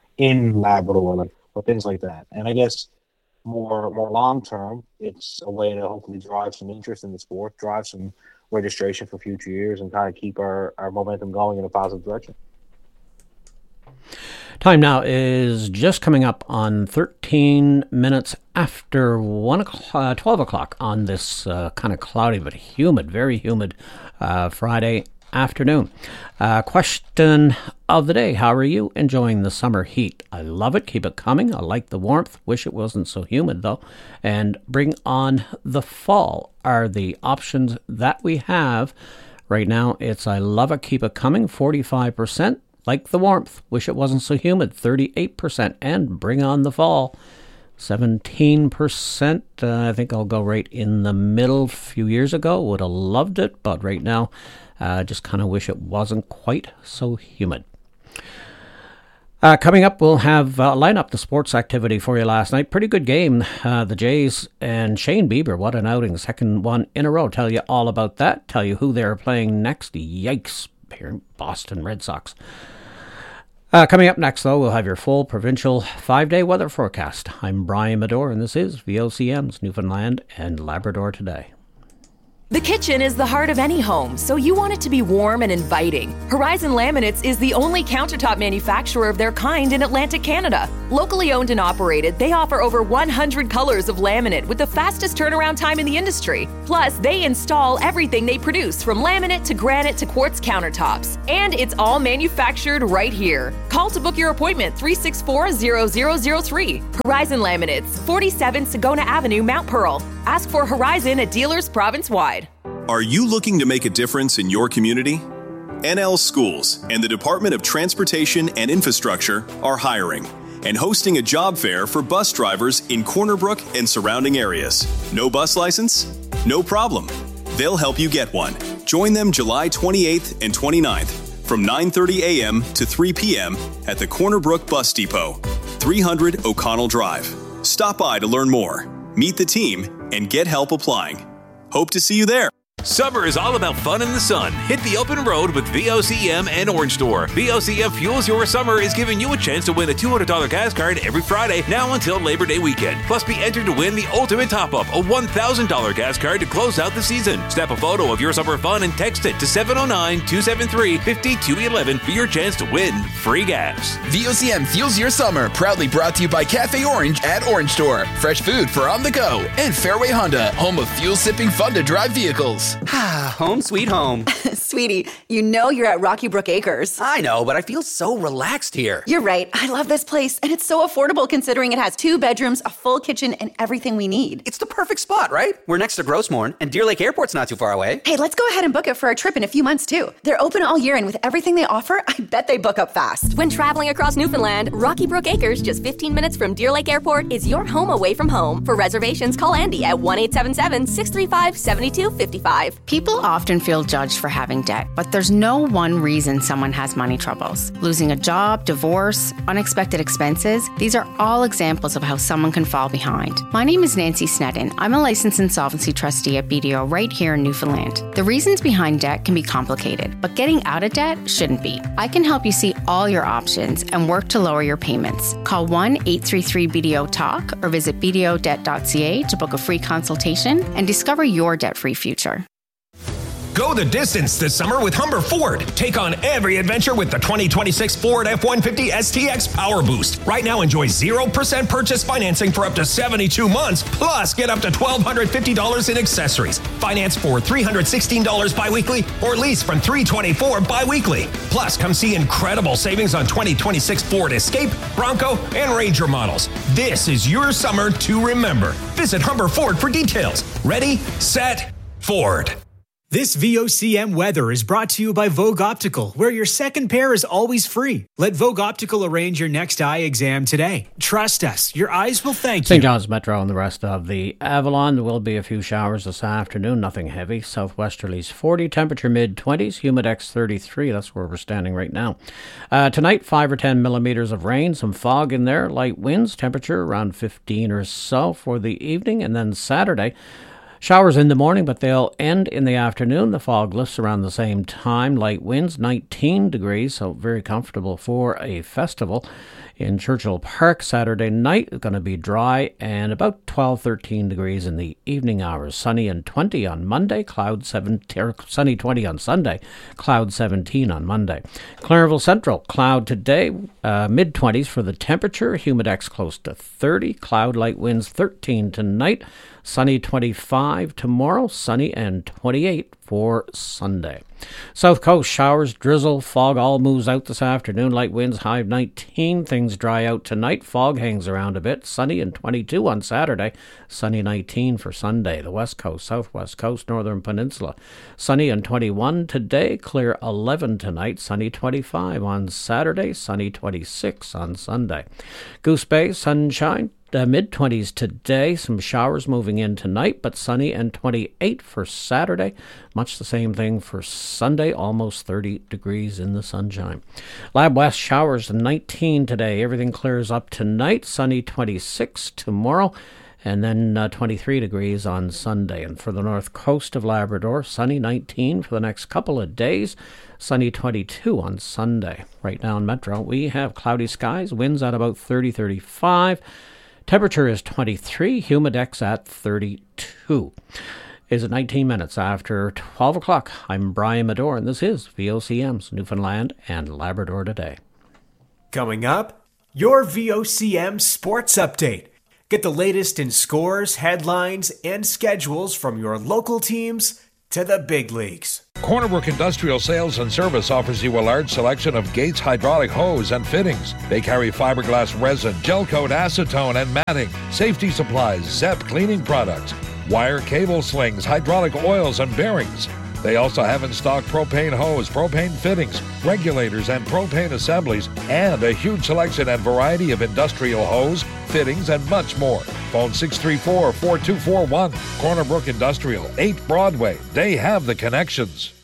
[SPEAKER 11] in Labrador or things like that. And I guess more more long term, it's a way to hopefully drive some interest in the sport, drive some registration for future years, and kind of keep our, our momentum going in a positive direction.
[SPEAKER 5] Time now is just coming up on thirteen minutes after one o'clock, uh, twelve o'clock on this uh, kind of cloudy but humid, very humid uh, Friday afternoon. Uh, question of the day: how are you enjoying the summer heat? I love it. Keep it coming. I like the warmth. Wish it wasn't so humid though. And bring on the fall are the options that we have right now. It's I love it. Keep it coming. forty-five percent. Like the warmth. Wish it wasn't so humid. thirty-eight percent. And bring on the fall. seventeen percent. Uh, I think I'll go right in the middle. A few years ago would have loved it, but right now uh, just kind of wish it wasn't quite so humid. Uh, coming up, we'll have uh, line up the sports activity for you last night. Pretty good game. Uh, the Jays and Shane Bieber, what an outing. Second one in a row. Tell you all about that. Tell you who they're playing next. Yikes. Here, Boston Red Sox. Uh, coming up next, though, we'll have your full provincial five-day weather forecast. I'm Brian Medore, and this is V O C M's Newfoundland and Labrador Today.
[SPEAKER 12] The kitchen is the heart of any home, so you want it to be warm and inviting. Horizon Laminates is the only countertop manufacturer of their kind in Atlantic Canada. Locally owned and operated, they offer over one hundred colors of laminate with the fastest turnaround time in the industry. Plus, they install everything they produce, from laminate to granite to quartz countertops. And it's all manufactured right here. Call to book your appointment, three six four, zero zero zero three. Horizon Laminates, forty-seven Sagona Avenue, Mount Pearl. Ask for Horizon at dealers province-wide.
[SPEAKER 13] Are you looking to make a difference in your community? N L Schools and the Department of Transportation and Infrastructure are hiring and hosting a job fair for bus drivers in Corner Brook and surrounding areas. No bus license? No problem. They'll help you get one. Join them July twenty-eighth and twenty-ninth from nine thirty a.m. to three p.m. at the Corner Brook Bus Depot, three hundred O'Connell Drive. Stop by to learn more, meet the team, and get help applying. Hope to see you there.
[SPEAKER 14] Summer is all about fun in the sun. Hit the open road with V O C M and Orange Store. V O C M Fuels Your Summer is giving you a chance to win a two hundred dollars gas card every Friday, now until Labor Day weekend. Plus, be entered to win the ultimate top-up, a one thousand dollars gas card to close out the season. Snap a photo of your summer fun and text it to seven oh nine, two seven three, five two one one for your chance to win free gas.
[SPEAKER 19] V O C M Fuels Your Summer, proudly brought to you by Cafe Orange at Orange Store. Fresh food for on the go. And Fairway Honda, home of fuel-sipping fun-to-drive vehicles.
[SPEAKER 15] Ah, home sweet home.
[SPEAKER 25] Sweetie, you know you're at Rocky Brook Acres.
[SPEAKER 15] I know, but I feel so relaxed here.
[SPEAKER 25] You're right. I love this place, and it's so affordable considering it has two bedrooms, a full kitchen, and everything we need.
[SPEAKER 15] It's the perfect spot, right? We're next to Grossmorn, and Deer Lake Airport's not too far away.
[SPEAKER 25] Hey, let's go ahead and book it for a trip in a few months, too. They're open all year, and with everything they offer, I bet they book up fast.
[SPEAKER 26] When traveling across Newfoundland, Rocky Brook Acres, just fifteen minutes from Deer Lake Airport, is your home away from home. For reservations, call Andy at one eight seven seven, six three five, seven two five five.
[SPEAKER 27] People often feel judged for having debt, but there's no one reason someone has money troubles. Losing a job, divorce, unexpected expenses, these are all examples of how someone can fall behind. My name is Nancy Sneddon. I'm a licensed insolvency trustee at B D O right here in Newfoundland. The reasons behind debt can be complicated, but getting out of debt shouldn't be. I can help you see all your options and work to lower your payments. Call one eight three three B D O talk or visit b d o debt dot c a to book a free consultation and discover your debt-free future.
[SPEAKER 20] Go the distance this summer with Humber Ford. Take on every adventure with the twenty twenty-six Ford F one fifty S T X Power Boost. Right now, enjoy zero percent purchase financing for up to seventy-two months, plus get up to one thousand two hundred fifty dollars in accessories. Finance for three hundred sixteen dollars biweekly or lease from three hundred twenty-four dollars biweekly. Plus, come see incredible savings on twenty twenty-six Ford Escape, Bronco, and Ranger models. This is your summer to remember. Visit Humber Ford for details. Ready, set, Ford.
[SPEAKER 22] This V O C M weather is brought to you by Vogue Optical, where your second pair is always free. Let Vogue Optical arrange your next eye exam today. Trust us, your eyes will thank you.
[SPEAKER 5] Saint John's Metro and the rest of the Avalon. There will be a few showers this afternoon, nothing heavy. Southwesterlies forty, temperature mid-twenties, humidex thirty-three. That's where we're standing right now. Uh, tonight, five or ten millimeters of rain, some fog in there, light winds, temperature around fifteen or so for the evening. And then Saturday, showers in the morning, but they'll end in the afternoon. The fog lifts around the same time. Light winds, nineteen degrees, so very comfortable for a festival in Churchill Park. Saturday night is going to be dry and about twelve, thirteen degrees in the evening hours. Sunny and twenty on Monday, cloud seventeen, sunny twenty on Sunday, cloud seventeen on Monday. Clarenville Central, cloud today, uh, mid-twenties for the temperature, humidex close to thirty, cloud light winds thirteen tonight. Sunny twenty-five tomorrow, sunny and twenty-eight for Sunday. South Coast, showers, drizzle, fog all moves out this afternoon. Light winds, high of nineteen. Things dry out tonight. Fog hangs around a bit. Sunny and twenty-two on Saturday. Sunny nineteen for Sunday. The West Coast, Southwest Coast, Northern Peninsula. Sunny and twenty-one today. Clear eleven tonight. Sunny twenty-five on Saturday. Sunny twenty-six on Sunday. Goose Bay, sunshine. Uh, mid-twenties today, some showers moving in tonight, but sunny and twenty-eight for Saturday. Much the same thing for Sunday, almost thirty degrees in the sunshine. Lab West, showers nineteen today. Everything clears up tonight, sunny twenty-six tomorrow, And then uh, twenty-three degrees on Sunday. And for the north coast of Labrador, sunny nineteen for the next couple of days. Sunny twenty-two on Sunday. Right now in Metro, we have cloudy skies, winds at about thirty, thirty-five. Temperature is twenty-three, humidex at thirty-two. Is it nineteen minutes after twelve o'clock? I'm Brian Medore, and this is V O C M's Newfoundland and Labrador Today.
[SPEAKER 1] Coming up, your V O C M Sports Update. Get the latest in scores, headlines, and schedules from your local teams to the big leagues.
[SPEAKER 4] Corner Brook Industrial Sales and Service offers you a large selection of Gates hydraulic hose and fittings. They carry fiberglass resin, gel coat, acetone, and matting, safety supplies, Zep cleaning products, wire cable slings, hydraulic oils, and bearings. They also have in stock propane hose, propane fittings, regulators, and propane assemblies, and a huge selection and variety of industrial hose, fittings, and much more. Phone six three four, four two four one. Corner Brook Industrial, eight Broadway. They have the connections.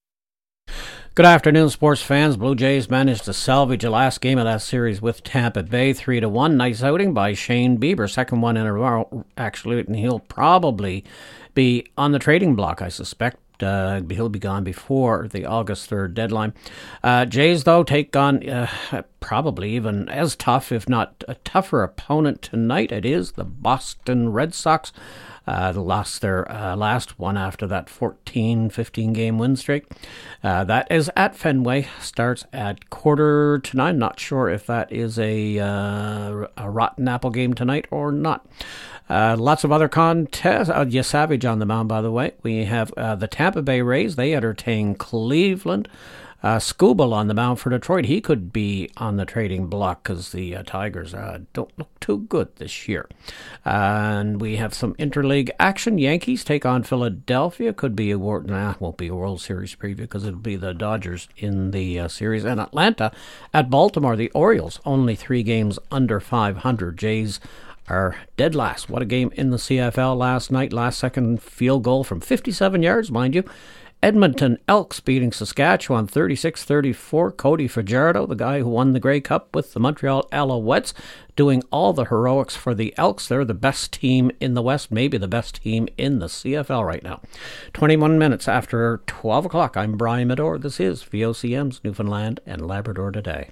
[SPEAKER 5] Good afternoon, sports fans. Blue Jays managed to salvage the last game of that series with Tampa Bay, three to one. Nice outing by Shane Bieber, second one in a row, actually, and he'll probably be on the trading block, I suspect. Uh, he'll be gone before the August third deadline. Uh, Jays, though, take on uh, probably even as tough, if not a tougher opponent tonight. It is the Boston Red Sox. Uh, they lost their uh, last one after that fourteen, fifteen game win streak. Uh, that is at Fenway. Starts at quarter to nine. Not sure if that is a, uh, a rotten apple game tonight or not. Uh, lots of other contests. Uh, yes, Savage on the mound, by the way. We have uh, the Tampa Bay Rays. They entertain Cleveland. Uh, Skubal on the mound for Detroit. He could be on the trading block because the uh, Tigers uh, don't look too good this year. Uh, and we have some interleague action. Yankees take on Philadelphia. Could be a World, nah, won't be a World Series preview because it'll be the Dodgers in the uh, series. And Atlanta at Baltimore. The Orioles only three games under five hundred. Jays are dead last. What a game in the C F L last night. Last second field goal from fifty-seven yards, mind you. Edmonton Elks beating Saskatchewan thirty-six thirty-four. Cody Fajardo, the guy who won the Grey Cup with the Montreal Alouettes, doing all the heroics for the Elks. They're the best team in the West, maybe the best team in the C F L right now. twenty-one minutes after twelve o'clock. I'm Brian Medore. This is V O C M's Newfoundland and Labrador Today.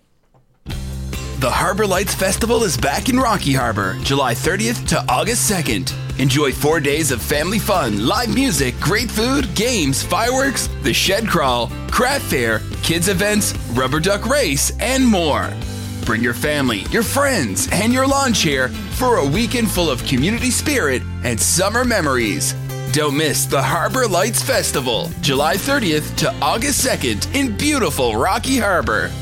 [SPEAKER 19] The Harbor Lights Festival is back in Rocky Harbor, July thirtieth to August second. Enjoy four days of family fun, live music, great food, games, fireworks, the shed crawl, craft fair, kids events, rubber duck race, and more. Bring your family, your friends, and your lawn chair for a weekend full of community spirit and summer memories. Don't miss the Harbor Lights Festival, July thirtieth to August second in beautiful Rocky Harbor.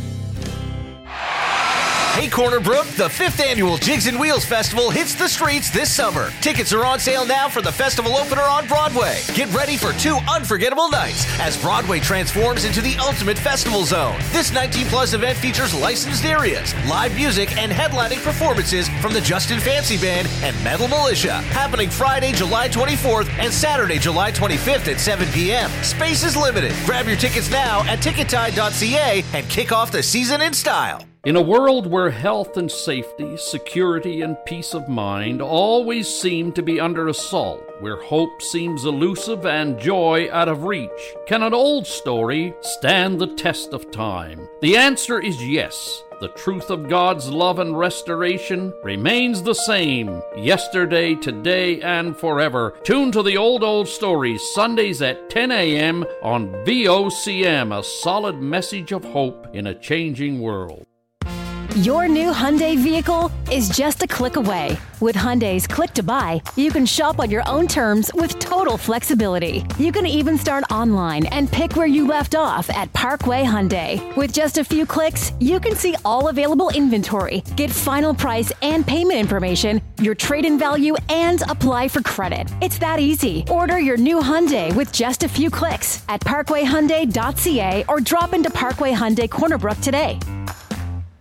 [SPEAKER 10] Hey Corner Brook, the fifth annual Jigs and Wheels Festival hits the streets this summer. Tickets are on sale now for the festival opener on Broadway. Get ready for two unforgettable nights as Broadway transforms into the ultimate festival zone. This nineteen plus event features licensed areas, live music, and headlining performances from the Justin Fancy Band and Metal Militia. Happening Friday, July twenty-fourth and Saturday, July twenty-fifth at seven p.m. Space is limited. Grab your tickets now at ticket tide dot c a and kick off the season in style.
[SPEAKER 16] In a world where health and safety, security and peace of mind always seem to be under assault, where hope seems elusive and joy out of reach, can an old story stand the test of time? The answer is yes. The truth of God's love and restoration remains the same, yesterday, today, and forever. Tune to the Old Old Stories, Sundays at ten a.m. on V O C M, a solid message of hope in a changing world.
[SPEAKER 17] Your new Hyundai vehicle is just a click away. With Hyundai's Click to Buy, you can shop on your own terms with total flexibility. You can even start online and pick where you left off at Parkway Hyundai. With just a few clicks, you can see all available inventory, get final price and payment information, your trade-in value, and apply for credit. It's that easy. Order your new Hyundai with just a few clicks at parkway hyundai dot c a or drop into Parkway Hyundai Corner Brook today.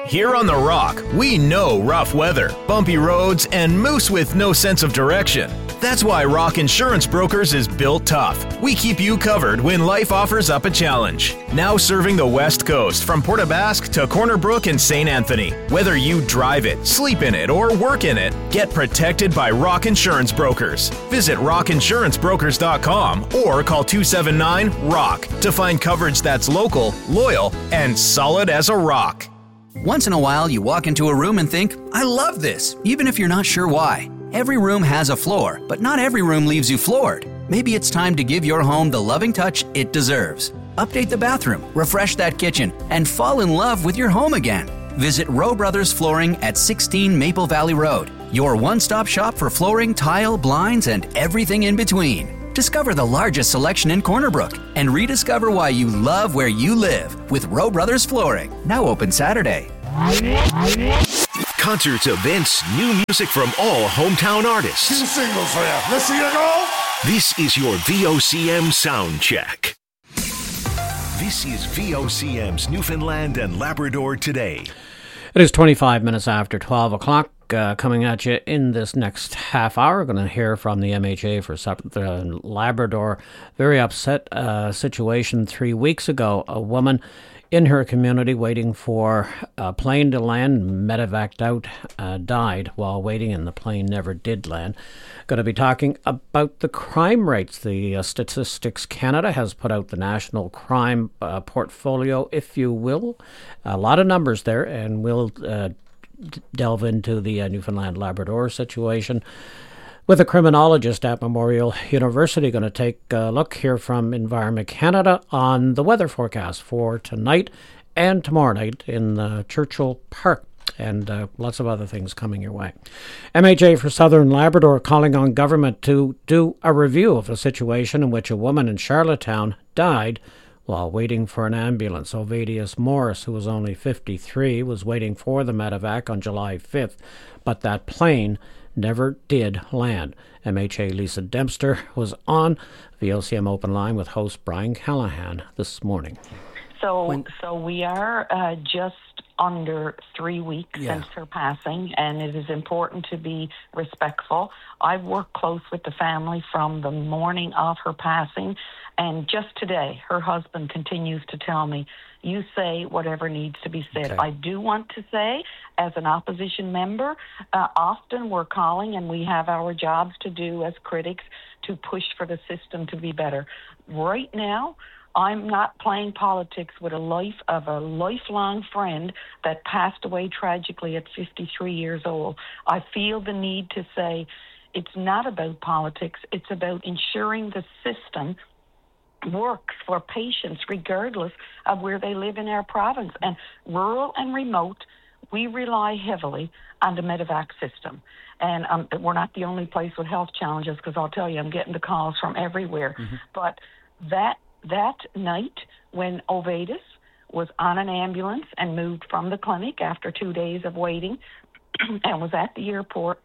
[SPEAKER 2] Here on The Rock, we know rough weather, bumpy roads, and moose with no sense of direction. That's why Rock Insurance Brokers is built tough. We keep you covered when life offers up a challenge. Now serving the West Coast from Port aux Basques to Corner Brook and Saint Anthony. Whether you drive it, sleep in it, or work in it, get protected by Rock Insurance Brokers. Visit rock insurance brokers dot com or call two seven nine ROCK to find coverage that's local, loyal, and solid as a rock.
[SPEAKER 15] Once in a while, you walk into a room and think, I love this, even if you're not sure why. Every room has a floor, but not every room leaves you floored. Maybe it's time to give your home the loving touch it deserves. Update the bathroom, refresh that kitchen, and fall in love with your home again. Visit Rowe Brothers Flooring at sixteen Maple Valley Road, your one-stop shop for flooring, tile, blinds, and everything in between. Discover the largest selection in Corner Brook and rediscover why you love where you live with Rowe Brothers Flooring. Now open Saturday.
[SPEAKER 3] Concerts, events, new music from all hometown artists.
[SPEAKER 6] Two singles for you. Let's see you go.
[SPEAKER 3] This is your V O C M sound check. This is V O C M's Newfoundland and Labrador Today.
[SPEAKER 5] It is twenty-five minutes after twelve o'clock. Uh, coming at you in this next half hour. We're going to hear from the M H A for Southern Labrador. Very upset uh, situation three weeks ago. A woman in her community waiting for a plane to land, medevaced out, uh, died while waiting, and the plane never did land. Going to be talking about the crime rates. The uh, Statistics Canada has put out the national crime uh, portfolio, if you will. A lot of numbers there, and we'll uh, delve into the uh, Newfoundland Labrador situation with a criminologist at Memorial University. Going to take a look here from Environment Canada on the weather forecast for tonight and tomorrow night in uh, Churchill Park, and uh, lots of other things coming your way. M H A for Southern Labrador calling on government to do a review of a situation in which a woman in Charlottetown died while waiting for an ambulance. Ovadius Morris, who was only fifty-three, was waiting for the medevac on July fifth, but that plane never did land. M H A Lisa Dempster was on V O C M Open Line with host Brian Callahan this morning.
[SPEAKER 7] So, when, so we are uh, just under three weeks yeah. since her passing, and it is important to be respectful. I've worked close with the family from the morning of her passing, and just today, her husband continues to tell me, you say whatever needs to be said. Okay. I do want to say, as an opposition member, uh, often we're calling and we have our jobs to do as critics to push for the system to be better. Right now, I'm not playing politics with a life of a lifelong friend that passed away tragically at fifty-three years old. I feel the need to say it's not about politics. It's about ensuring the system works for patients regardless of where they live in our province. And rural and remote, we rely heavily on the medevac system. And um, we're not the only place with health challenges, because I'll tell you, I'm getting the calls from everywhere. Mm-hmm. But that that night when Ovadis was on an ambulance and moved from the clinic after two days of waiting and was at the airport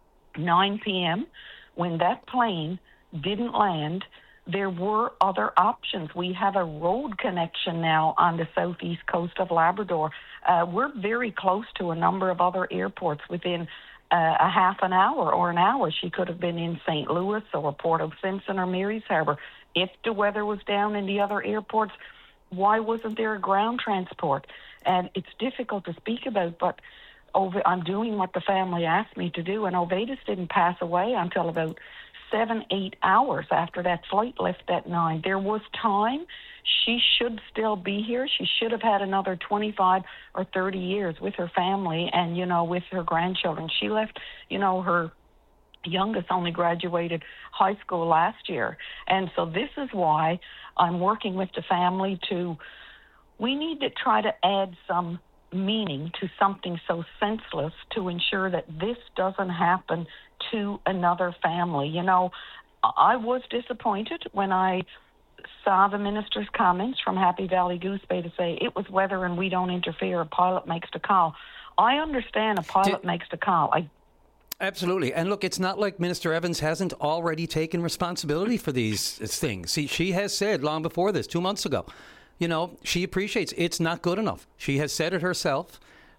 [SPEAKER 7] nine p.m., when that plane didn't land, there were other options. We have a road connection now on the southeast coast of Labrador. Uh, we're very close to a number of other airports within uh, a half an hour or an hour. She could have been in Saint Louis or Port aux Simpson or Mary's Harbour. If the weather was down in the other airports, why wasn't there a ground transport? And it's difficult to speak about, but over, I'm doing what the family asked me to do, and Ovadis didn't pass away until about seven, eight hours after that flight left at nine. There was time. She should still be here. She should have had another twenty-five or thirty years with her family and, you know, with her grandchildren. She left, you know, her youngest only graduated high school last year. And so this is why I'm working with the family to, we need to try to add some meaning to something so senseless to ensure that this doesn't happen to another family. You know, I was disappointed when I saw the minister's comments from Happy Valley Goose Bay to say it was weather and we don't interfere, a pilot makes the call. I understand a pilot Did- makes the call. I
[SPEAKER 8] Absolutely. And look, it's not like Minister Evans hasn't already taken responsibility for these things. See, she has said long before this, two months ago, you know, she appreciates it's not good enough. She has said it herself.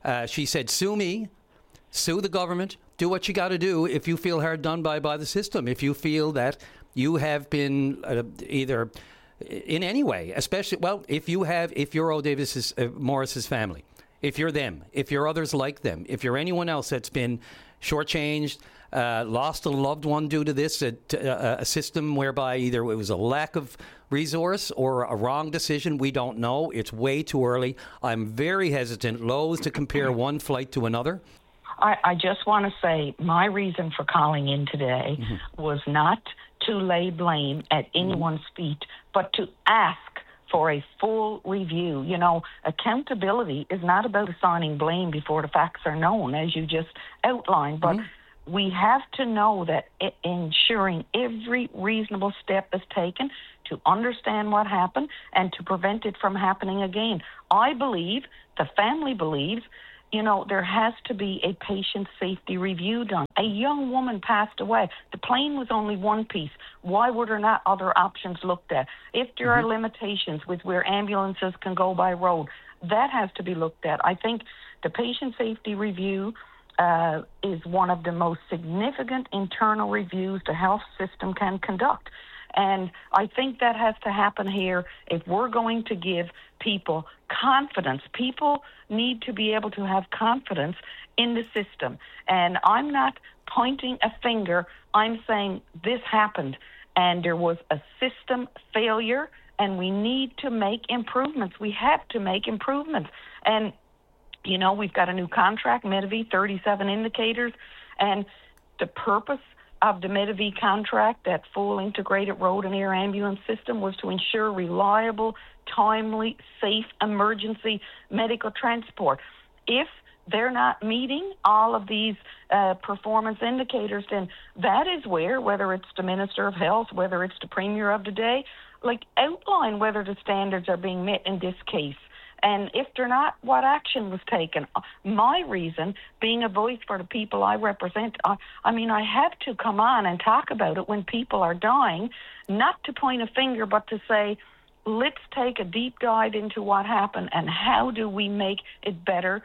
[SPEAKER 8] Uh, she said, sue me, sue the government, do what you got to do if you feel hard done by by the system, if you feel that you have been uh, either in any way, especially, well, if you have, if you're O. Davis's, uh, Morris's family, if you're them, if you're others like them, if you're anyone else that's been shortchanged, uh, lost a loved one due to this, a, a, a system whereby either it was a lack of resource or a wrong decision, we don't know. It's way too early. I'm very hesitant, loath to compare one flight to another.
[SPEAKER 7] I, I just want to say my reason for calling in today mm-hmm. was not to lay blame at anyone's feet, but to ask for a full review. You know, accountability is not about assigning blame before the facts are known, as you just outlined, but mm-hmm. we have to know that it, ensuring every reasonable step is taken to understand what happened and to prevent it from happening again. I believe, the family believes, you know, there has to be a patient safety review done. A young woman passed away. The plane was only one piece. Why were there not other options looked at? If there mm-hmm. are limitations with where ambulances can go by road, that has to be looked at. I think the patient safety review uh, is one of the most significant internal reviews the health system can conduct. And I think that has to happen here if we're going to give people confidence. People need to be able to have confidence in the system. And I'm not pointing a finger. I'm saying this happened, and there was a system failure, and we need to make improvements. We have to make improvements. And, you know, we've got a new contract, Medivie, thirty-seven indicators, and the purpose of the Medivie contract, that full integrated road and air ambulance system, was to ensure reliable, timely, safe emergency medical transport. If they're not meeting all of these uh, performance indicators, then that is where, whether it's the Minister of Health, whether it's the Premier of the day, like outline whether the standards are being met in this case. And if they're not, what action was taken? My reason, being a voice for the people I represent, I, I mean, I have to come on and talk about it when people are dying, not to point a finger, but to say, let's take a deep dive into what happened and how do we make it better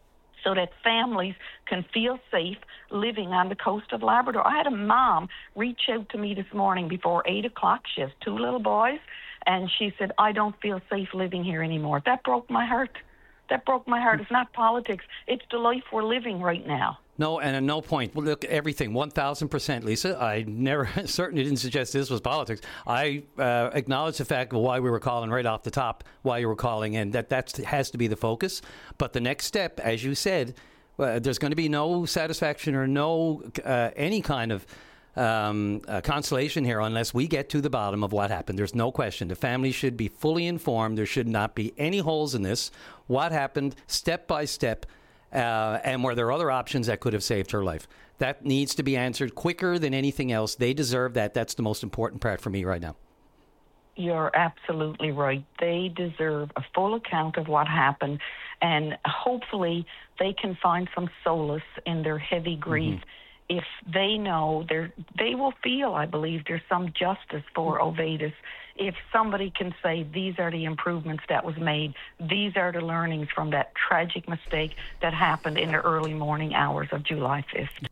[SPEAKER 7] so that families can feel safe living on the coast of Labrador. I had a mom reach out to me this morning before eight o'clock. She has two little boys. And she said, I don't feel safe living here anymore. That broke my heart. That broke my heart. It's not politics. It's the life we're living right now.
[SPEAKER 8] No, and at no point, well, look, everything, one thousand percent, Lisa. I never, certainly didn't suggest this was politics. I uh, acknowledge the fact of why we were calling right off the top, why you were calling, and that that has to be the focus. But the next step, as you said, uh, there's going to be no satisfaction or no uh, any kind of Um, uh, consolation here unless we get to the bottom of what happened. There's no question. The family should be fully informed. There should not be any holes in this. What happened, step by step, uh, and were there other options that could have saved her life? That needs to be answered quicker than anything else. They deserve that. That's the most important part for me right now.
[SPEAKER 7] You're absolutely right. They deserve a full account of what happened, and hopefully they can find some solace in their heavy grief. Mm-hmm. If they know, they will feel, I believe, there's some justice for Ovatus. If somebody can say, these are the improvements that was made, these are the learnings from that tragic mistake that happened in the early morning hours of July fifth.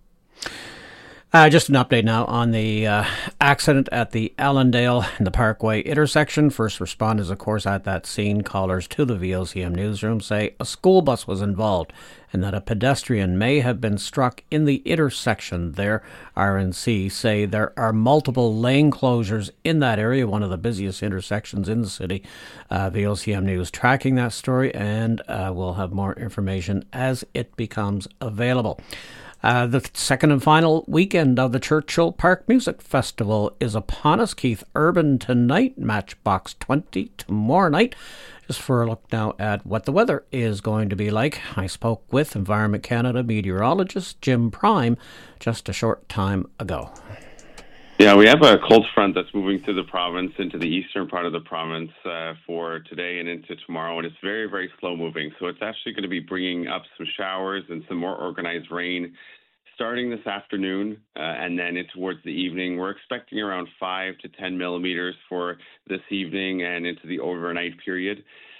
[SPEAKER 5] Uh, just an update now on the uh, accident at the Allendale and the Parkway intersection. First responders, of course, at that scene. Callers to the V O C M newsroom say a school bus was involved and that a pedestrian may have been struck in the intersection there. R N C say there are multiple lane closures in that area, one of the busiest intersections in the city. Uh, V O C M News tracking that story, and uh, we'll have more information as it becomes available. Uh, the second and final weekend of the Churchill Park Music Festival is upon us. Keith Urban tonight, Matchbox twenty tomorrow night. Just for a look now at what the weather is going to be like, I spoke with Environment Canada meteorologist Jim Prime just a short time ago.
[SPEAKER 9] Yeah, we have a cold front that's moving through the province into the eastern part of the province uh, for today and into tomorrow, and it's very, very slow moving. So it's actually going to be bringing up some showers and some more organized rain starting this afternoon uh, and then in towards the evening. We're expecting around five to ten millimeters for this evening and into the overnight period.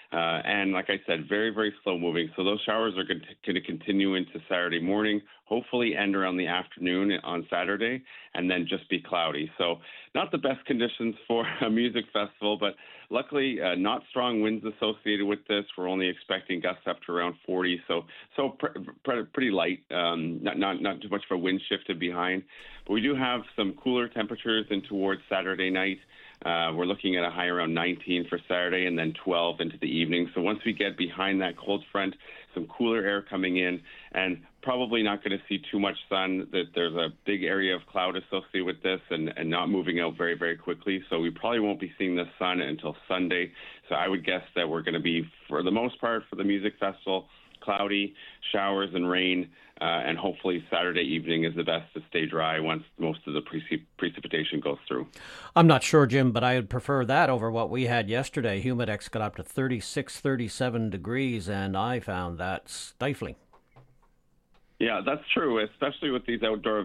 [SPEAKER 9] Uh, and like I said, very, very slow moving. So those showers are going to continue into Saturday morning, hopefully end around the afternoon on Saturday, and then just be cloudy. So not the best conditions for a music festival, but luckily uh, not strong winds associated with this. We're only expecting gusts up to around forty, so so pr- pr- pretty light, um, not, not, not too much of a wind shift to behind. But we do have some cooler temperatures in towards Saturday night. Uh, we're looking at a high around nineteen for Saturday and then twelve into the evening. So once we get behind that cold front, some cooler air coming in, and probably not going to see too much sun. That there's a big area of cloud associated with this and, and not moving out very, very quickly. So we probably won't be seeing the sun until Sunday. So I would guess that we're going to be, for the most part, for the music festival, cloudy, showers and rain, uh, and hopefully Saturday evening is the best to stay dry once most of the precip- precipitation goes through.
[SPEAKER 5] I'm not sure, Jim, but I would prefer that over what we had yesterday. Humidex got up to thirty-six, thirty-seven degrees, and I found that stifling.
[SPEAKER 9] Yeah, that's true, especially with these outdoor